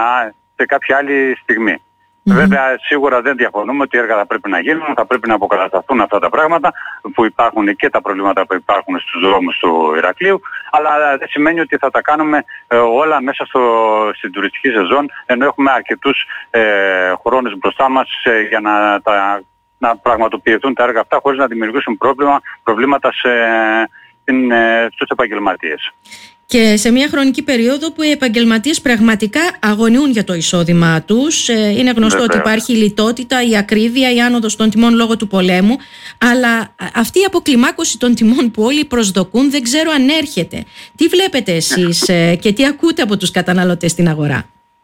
σε κάποια άλλη στιγμή. Mm-hmm. Βέβαια, σίγουρα δεν διαφωνούμε ότι έργα θα πρέπει να γίνουν, θα πρέπει να αποκατασταθούν αυτά τα πράγματα που υπάρχουν και τα προβλήματα που υπάρχουν στους δρόμους του Ηρακλείου, αλλά δεν σημαίνει ότι θα τα κάνουμε ε, όλα μέσα στο, στην τουριστική σεζόν, ενώ έχουμε αρκετούς ε, χρόνους μπροστά μας ε, για να, τα, να πραγματοποιηθούν τα έργα αυτά χωρίς να δημιουργήσουν πρόβλημα, προβλήματα σε, στην, ε, στους επαγγελματίες. Και σε μια χρονική περίοδο που οι επαγγελματίες πραγματικά αγωνιούν για το εισόδημά τους. Είναι γνωστό Βεβαίως. ότι υπάρχει η λιτότητα, η ακρίβεια, η άνοδος των τιμών λόγω του πολέμου. Αλλά αυτή η αποκλιμάκωση των τιμών που όλοι προσδοκούν δεν ξέρω αν έρχεται. Τι βλέπετε εσείς και τι ακούτε από τους καταναλωτές στην αγορά?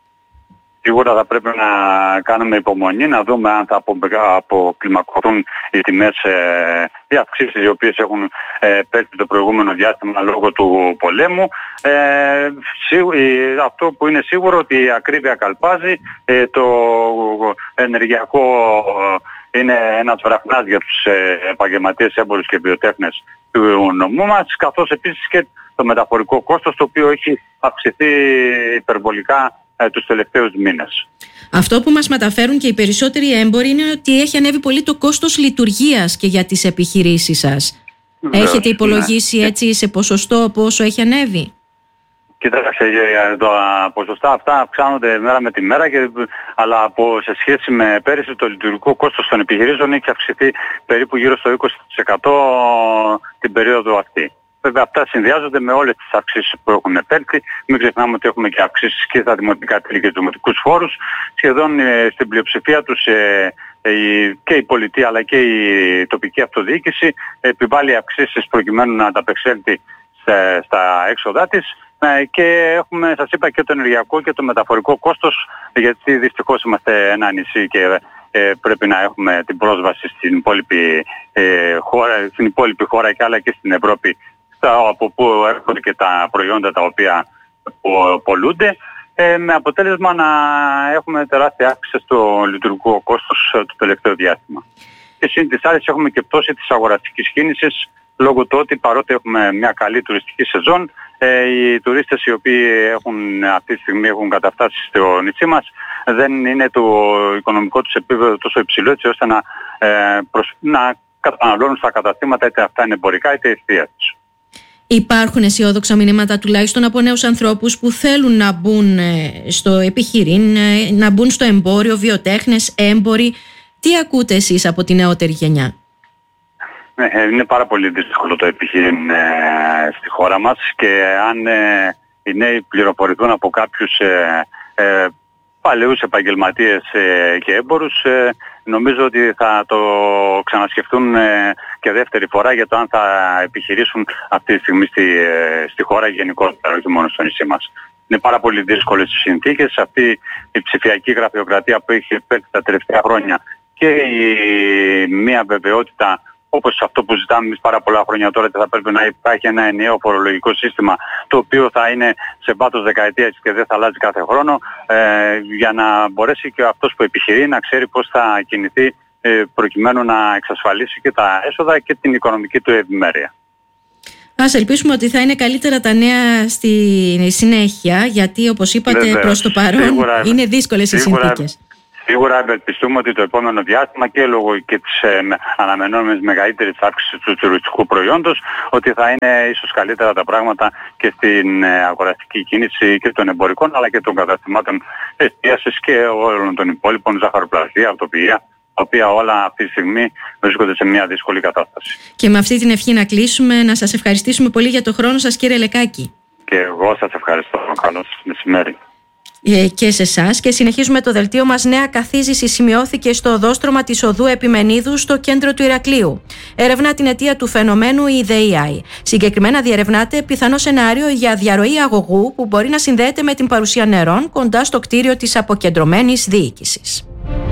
Σίγουρα θα πρέπει να κάνουμε υπομονή, να δούμε αν θα αποκλιμακωθούν οι τιμές, ε, οι αυξήσεις οι οποίες έχουν ε, πέσει το προηγούμενο διάστημα λόγω του πολέμου. Ε, σίγου, ε, αυτό που είναι σίγουρο ότι η ακρίβεια καλπάζει, ε, το ενεργειακό ε, είναι ένας βραχνάς για τους ε, επαγγελματίες έμπορους και βιοτέχνες του νομού μας, καθώς επίσης και το μεταφορικό κόστος, το οποίο έχει αυξηθεί υπερβολικά τους τελευταίους μήνες. Αυτό που μας μεταφέρουν και οι περισσότεροι έμποροι είναι ότι έχει ανέβει πολύ το κόστος λειτουργίας και για τις επιχειρήσεις σας. Βεβαίως, έχετε υπολογίσει ναι. έτσι σε ποσοστό πόσο έχει ανέβει? Κοιτάξτε, τα ποσοστά αυτά αυξάνονται μέρα με τη μέρα, και, αλλά από, σε σχέση με πέρυσι το λειτουργικό κόστος των επιχειρήσεων έχει αυξηθεί περίπου γύρω στο είκοσι τοις εκατό την περίοδο αυτή. Βέβαια, αυτά συνδυάζονται με όλες τις αυξήσεις που έχουν επέλθει. Μην ξεχνάμε ότι έχουμε και αυξήσεις και στα δημοτικά τέλη και στους δημοτικούς φόρους. Σχεδόν ε, στην πλειοψηφία τους ε, ε, και η πολιτεία αλλά και η τοπική αυτοδιοίκηση επιβάλλει αυξήσεις προκειμένου να ανταπεξέλθει στα έξοδά της. Ε, και έχουμε, σας είπα, και το ενεργειακό και το μεταφορικό κόστος, γιατί δυστυχώς είμαστε ένα νησί και ε, πρέπει να έχουμε την πρόσβαση στην υπόλοιπη, ε, χώρα, στην υπόλοιπη χώρα και άλλα και στην Ευρώπη, από που έρχονται και τα προϊόντα τα οποία πολλούνται, ε, με αποτέλεσμα να έχουμε τεράστια αύξηση στο λειτουργικό κόστος ε, το τελευταίο διάστημα. Και συν τις άλλες έχουμε και πτώση της αγοραστικής κίνησης, λόγω του ότι παρότι έχουμε μια καλή τουριστική σεζόν, ε, οι τουρίστες οι οποίοι έχουν, αυτή τη στιγμή έχουν καταφτάσει στο νησί μας, δεν είναι το οικονομικό τους επίπεδο τόσο υψηλό, έτσι ώστε να, ε, προσ... να καταναλώνουν στα καταστήματα, είτε αυτά είναι εμπορικά είτε εστίασης. Υπάρχουν αισιόδοξα μηνύματα τουλάχιστον από νέους ανθρώπους που θέλουν να μπουν στο επιχειρήν, να μπουν στο εμπόριο, βιοτέχνες, έμποροι. Τι ακούτε εσείς από τη νεότερη γενιά? Ε, είναι πάρα πολύ δύσκολο το επιχειρήν ε, στη χώρα μας, και αν ε, οι νέοι πληροφορηθούν από κάποιους ε, ε, παλαιούς επαγγελματίες ε, και έμπορους, ε, νομίζω ότι θα το ξανασκεφτούν ε, και δεύτερη φορά για το αν θα επιχειρήσουν αυτή τη στιγμή στη, ε, στη χώρα γενικότερα, όχι μόνο στο νησί μας. Είναι πάρα πολύ δύσκολες οι συνθήκες, αυτή η ψηφιακή γραφειοκρατία που έχει επέλθει τα τελευταία χρόνια και η μία βεβαιότητα, όπως αυτό που ζητάμε εμείς πάρα πολλά χρόνια τώρα, ότι θα πρέπει να υπάρχει ένα ενιαίο φορολογικό σύστημα, το οποίο θα είναι σε βάθος δεκαετίας και δεν θα αλλάζει κάθε χρόνο, ε, για να μπορέσει και αυτός που επιχειρεί να ξέρει πώς θα κινηθεί, ε, προκειμένου να εξασφαλίσει και τα έσοδα και την οικονομική του ευημέρεια. Ας ελπίσουμε ότι θα είναι καλύτερα τα νέα στη συνέχεια, γιατί όπως είπατε, Βεβαίως, προς το παρόν σίγουρα, είναι δύσκολες οι συνθήκες. Σίγουρα ευελπιστούμε ότι το επόμενο διάστημα, και λόγω και της ε, αναμενόμενης μεγαλύτερης αύξησης του τουριστικού προϊόντος, ότι θα είναι ίσως καλύτερα τα πράγματα και στην ε, αγοραστική κίνηση και των εμπορικών, αλλά και των καταστημάτων εστίασης και όλων των υπόλοιπων, ζαχαροπλαστεία, αυτοποιία, τα οποία όλα αυτή τη στιγμή βρίσκονται σε μια δύσκολη κατάσταση. Και με αυτή την ευχή να κλείσουμε, να σας ευχαριστήσουμε πολύ για το χρόνο σας, κύριε Λεκάκη. Και εγώ σας ευχαριστώ. Καλώς μεσημέρι. Και σε εσάς. Και συνεχίζουμε το δελτίο μας. Νέα καθίζηση σημειώθηκε στο οδόστρωμα της οδού Επιμενίδου στο κέντρο του Ηρακλείου. Ερευνά την αιτία του φαινομένου η ΔΕΙΑΙ. Συγκεκριμένα διερευνάται πιθανό σενάριο για διαρροή αγωγού που μπορεί να συνδέεται με την παρουσία νερών κοντά στο κτίριο της αποκεντρωμένης διοίκησης.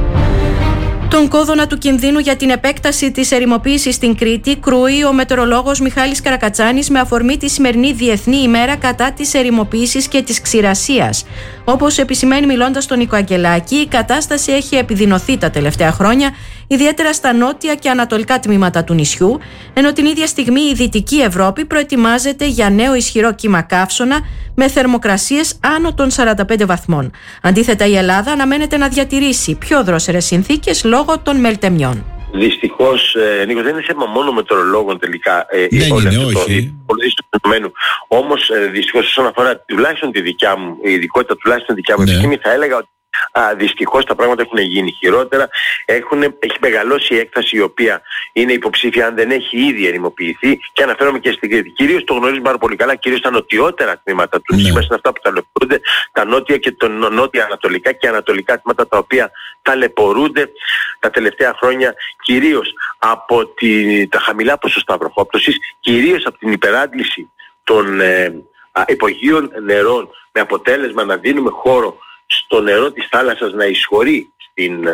Τον κόδωνα του κινδύνου για την επέκταση της ερημοποίησης στην Κρήτη κρούει ο μετεωρολόγος Μιχάλης Καρακατσάνης με αφορμή τη σημερινή Διεθνή ημέρα κατά της ερημοποίησης και της ξηρασίας. Όπως επισημαίνει μιλώντας στον Νίκο Αγγελάκη, η κατάσταση έχει επιδεινωθεί τα τελευταία χρόνια, ιδιαίτερα στα νότια και ανατολικά τμήματα του νησιού, ενώ την ίδια στιγμή η Δυτική Ευρώπη προετοιμάζεται για νέο ισχυρό κύμα καύσωνα με θερμοκρασίες άνω των σαράντα πέντε βαθμών. Αντίθετα, η Ελλάδα αναμένεται να διατηρήσει πιο δρόσερες συνθήκες λόγω των μελτεμιών. Δυστυχώς, ε, Νίκο, δεν είναι θέμα μόνο μετεωρολόγων τελικά. Ε, δεν είναι, όχι. Το, πολύ δυστυχισμένο. Όμως, ε, δυστυχώς, όσον αφορά τουλάχιστον τη δικιά μου, η ειδικότητα τουλάχιστον τη δικιά μου επιστήμη, θα έλεγα ότι Α, δυστυχώς τα πράγματα έχουν γίνει χειρότερα. Έχουν, έχει μεγαλώσει η έκταση η οποία είναι υποψήφια αν δεν έχει ήδη ερημοποιηθεί, και αναφέρομαι και στην Κρήτη. Κυρίως το γνωρίζουμε πάρα πολύ καλά, κυρίως τα νοτιότερα τμήματα του νησιού μας είναι αυτά που ταλαιπωρούνται, τα νότια και τα νότια ανατολικά και ανατολικά τμήματα τα οποία ταλαιπωρούνται τα τελευταία χρόνια, κυρίως από τη, τα χαμηλά ποσοστά βροχόπτωσης, κυρίως από την υπεράντληση των ε, υπογείων νερών, με αποτέλεσμα να δίνουμε χώρο στο νερό της θάλασσας να εισχωρεί στην,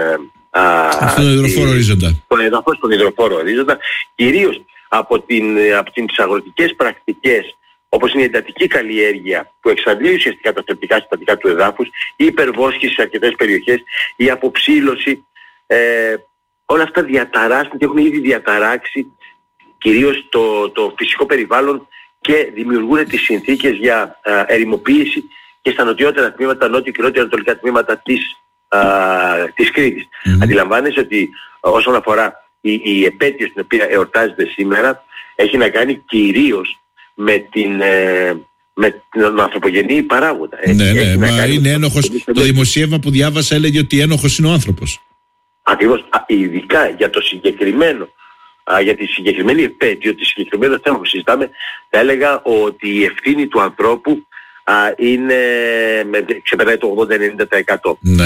α, στον υδροφόρο ορίζοντα. Στον εδαφό, στον υδροφόρο ορίζοντα, κυρίως από, την, από τις αγροτικές πρακτικές, όπως είναι η εντατική καλλιέργεια που εξαντλεί ουσιαστικά τα θρεπτικά συστατικά του εδάφους, η υπερβόσχηση σε αρκετές περιοχές, η αποψήλωση, ε, όλα αυτά διαταράσσουν και έχουν ήδη διαταράξει κυρίως το, το φυσικό περιβάλλον και δημιουργούν τις συνθήκες για α, ερημοποίηση και στα νοτιότερα τμήματα, νότιο και νότιο ανατολικά τμήματα της, α, της Κρήτης. Mm-hmm. Αντιλαμβάνεσαι ότι όσον αφορά η, η επέτειο στην οποία εορτάζεται σήμερα, έχει να κάνει κυρίως με την, ε, με τον ανθρωπογενή παράγοντα. Ναι, ναι, μα είναι ένοχος. Το δημοσίευμα που διάβασα έλεγε ότι ένοχος είναι ο άνθρωπος. Ακριβώς, ειδικά για το συγκεκριμένο, α, για τη συγκεκριμένη επέτειο, τη συγκεκριμένο θέμα που συζητάμε, θα έλεγα ότι η ευθύνη του ανθρώπου είναι, ξεπερνάει το ογδόντα με ενενήντα τοις εκατό. Ναι.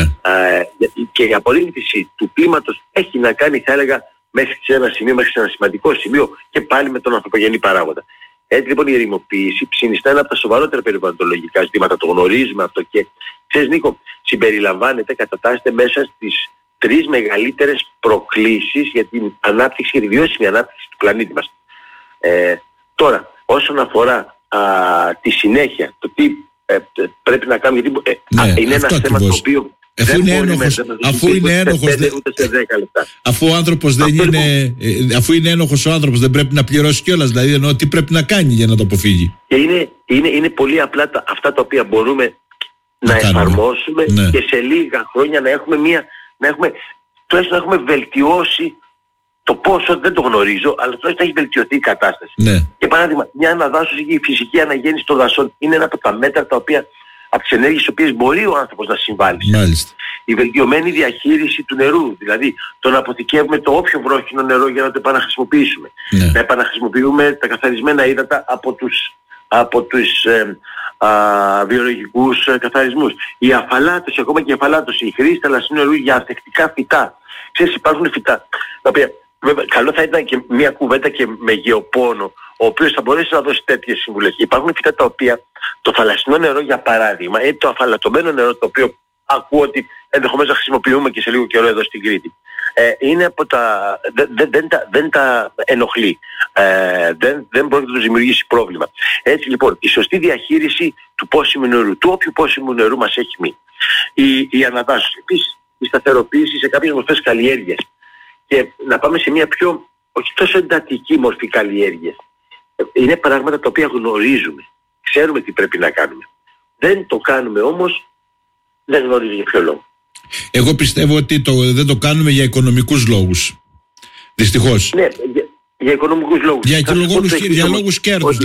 Και η απορρίμνηση του κλίματος έχει να κάνει, θα έλεγα, μέχρι σε ένα σημείο, μέχρι σε ένα σημαντικό σημείο, και πάλι με τον ανθρωπογενή παράγοντα. Έτσι λοιπόν η ερημοποίηση συνιστά ένα από τα σοβαρότερα περιβαλλοντολογικά ζητήματα, το γνωρίζουμε αυτό και ξέρεις Νίκο, συμπεριλαμβάνεται, κατατάσσεται μέσα στις τρεις μεγαλύτερες προκλήσεις για την ανάπτυξη και τη βιώσιμη ανάπτυξη του πλανήτη μας. Ε, τώρα, όσον αφορά α, τη συνέχεια, το τι ε, πρέπει να κάνουμε, γιατί ε, ναι, α, είναι ένα θέμα ακριβώς. το οποίο Αφού είναι ένοχος, αφού είναι ένοχος, δε... αφού ο άνθρωπος δεν αυτό είναι, λοιπόν... αφού είναι ένοχος ο άνθρωπος, δεν πρέπει να πληρώσει κιόλας, δηλαδή εννοώ τι πρέπει να κάνει για να το αποφύγει. Και είναι, είναι, είναι πολύ απλά τα, αυτά τα οποία μπορούμε να, να εφαρμόσουμε ναι. και σε λίγα χρόνια να έχουμε μία, να έχουμε, τουλάχιστον να έχουμε βελτιώσει το πόσο, δεν το γνωρίζω, αλλά τουλάχιστον έχει βελτιωθεί η κατάσταση. Ναι. Για παράδειγμα, μια αναδάσωση και η φυσική αναγέννηση των δασών είναι ένα από τα μέτρα τα οποία, από τις ενέργειες στις οποίες μπορεί ο άνθρωπος να συμβάλλει. Μάλιστα. Η βελτιωμένη διαχείριση του νερού, δηλαδή το να αποθηκεύουμε το όποιο βρόχινο νερό για να το επαναχρησιμοποιήσουμε. Ναι. Να επαναχρησιμοποιούμε τα καθαρισμένα ύδατα από τους, από τους ε, α, βιολογικούς ε, καθαρισμούς. Η αφαλάτωση, ακόμα και η αφαλάτωση, η χρήση θαλασσινού νερού για ανθεκτικά φυτά. Ξέρεις, υπάρχουν φυτά τα οποία βέβαια, καλό θα ήταν και μια κουβέντα και με γεωπόνο, ο οποίος θα μπορέσει να δώσει τέτοιες συμβουλές. Υπάρχουν φυτά τα οποία το θαλασσινό νερό, για παράδειγμα, ή το αφαλατωμένο νερό, το οποίο ακούω ότι ενδεχομένως να χρησιμοποιούμε και σε λίγο καιρό εδώ στην Κρήτη, ε, είναι από τα, δεν, δεν, δεν, τα, δεν τα ενοχλεί, ε, δεν, δεν μπορεί να τους δημιουργήσει πρόβλημα. Έτσι λοιπόν, η σωστή διαχείριση του πόσιμου νερού, του όποιου πόσιμου νερού μας έχει μείνει, η, η αναδάσωση, επίσης η σταθεροποίηση σε κάποιες μορφές καλλιέργειας και να πάμε σε μια πιο, όχι τόσο εντατική μορφή καλλιέργειας. Είναι πράγματα τα οποία γνωρίζουμε, ξέρουμε τι πρέπει να κάνουμε. Δεν το κάνουμε όμως, δεν γνωρίζω για ποιο λόγο. Εγώ πιστεύω ότι το, δεν το κάνουμε για οικονομικούς λόγους. Δυστυχώς. Ναι, για, για οικονομικούς λόγους. Για, για λόγους κέρδους.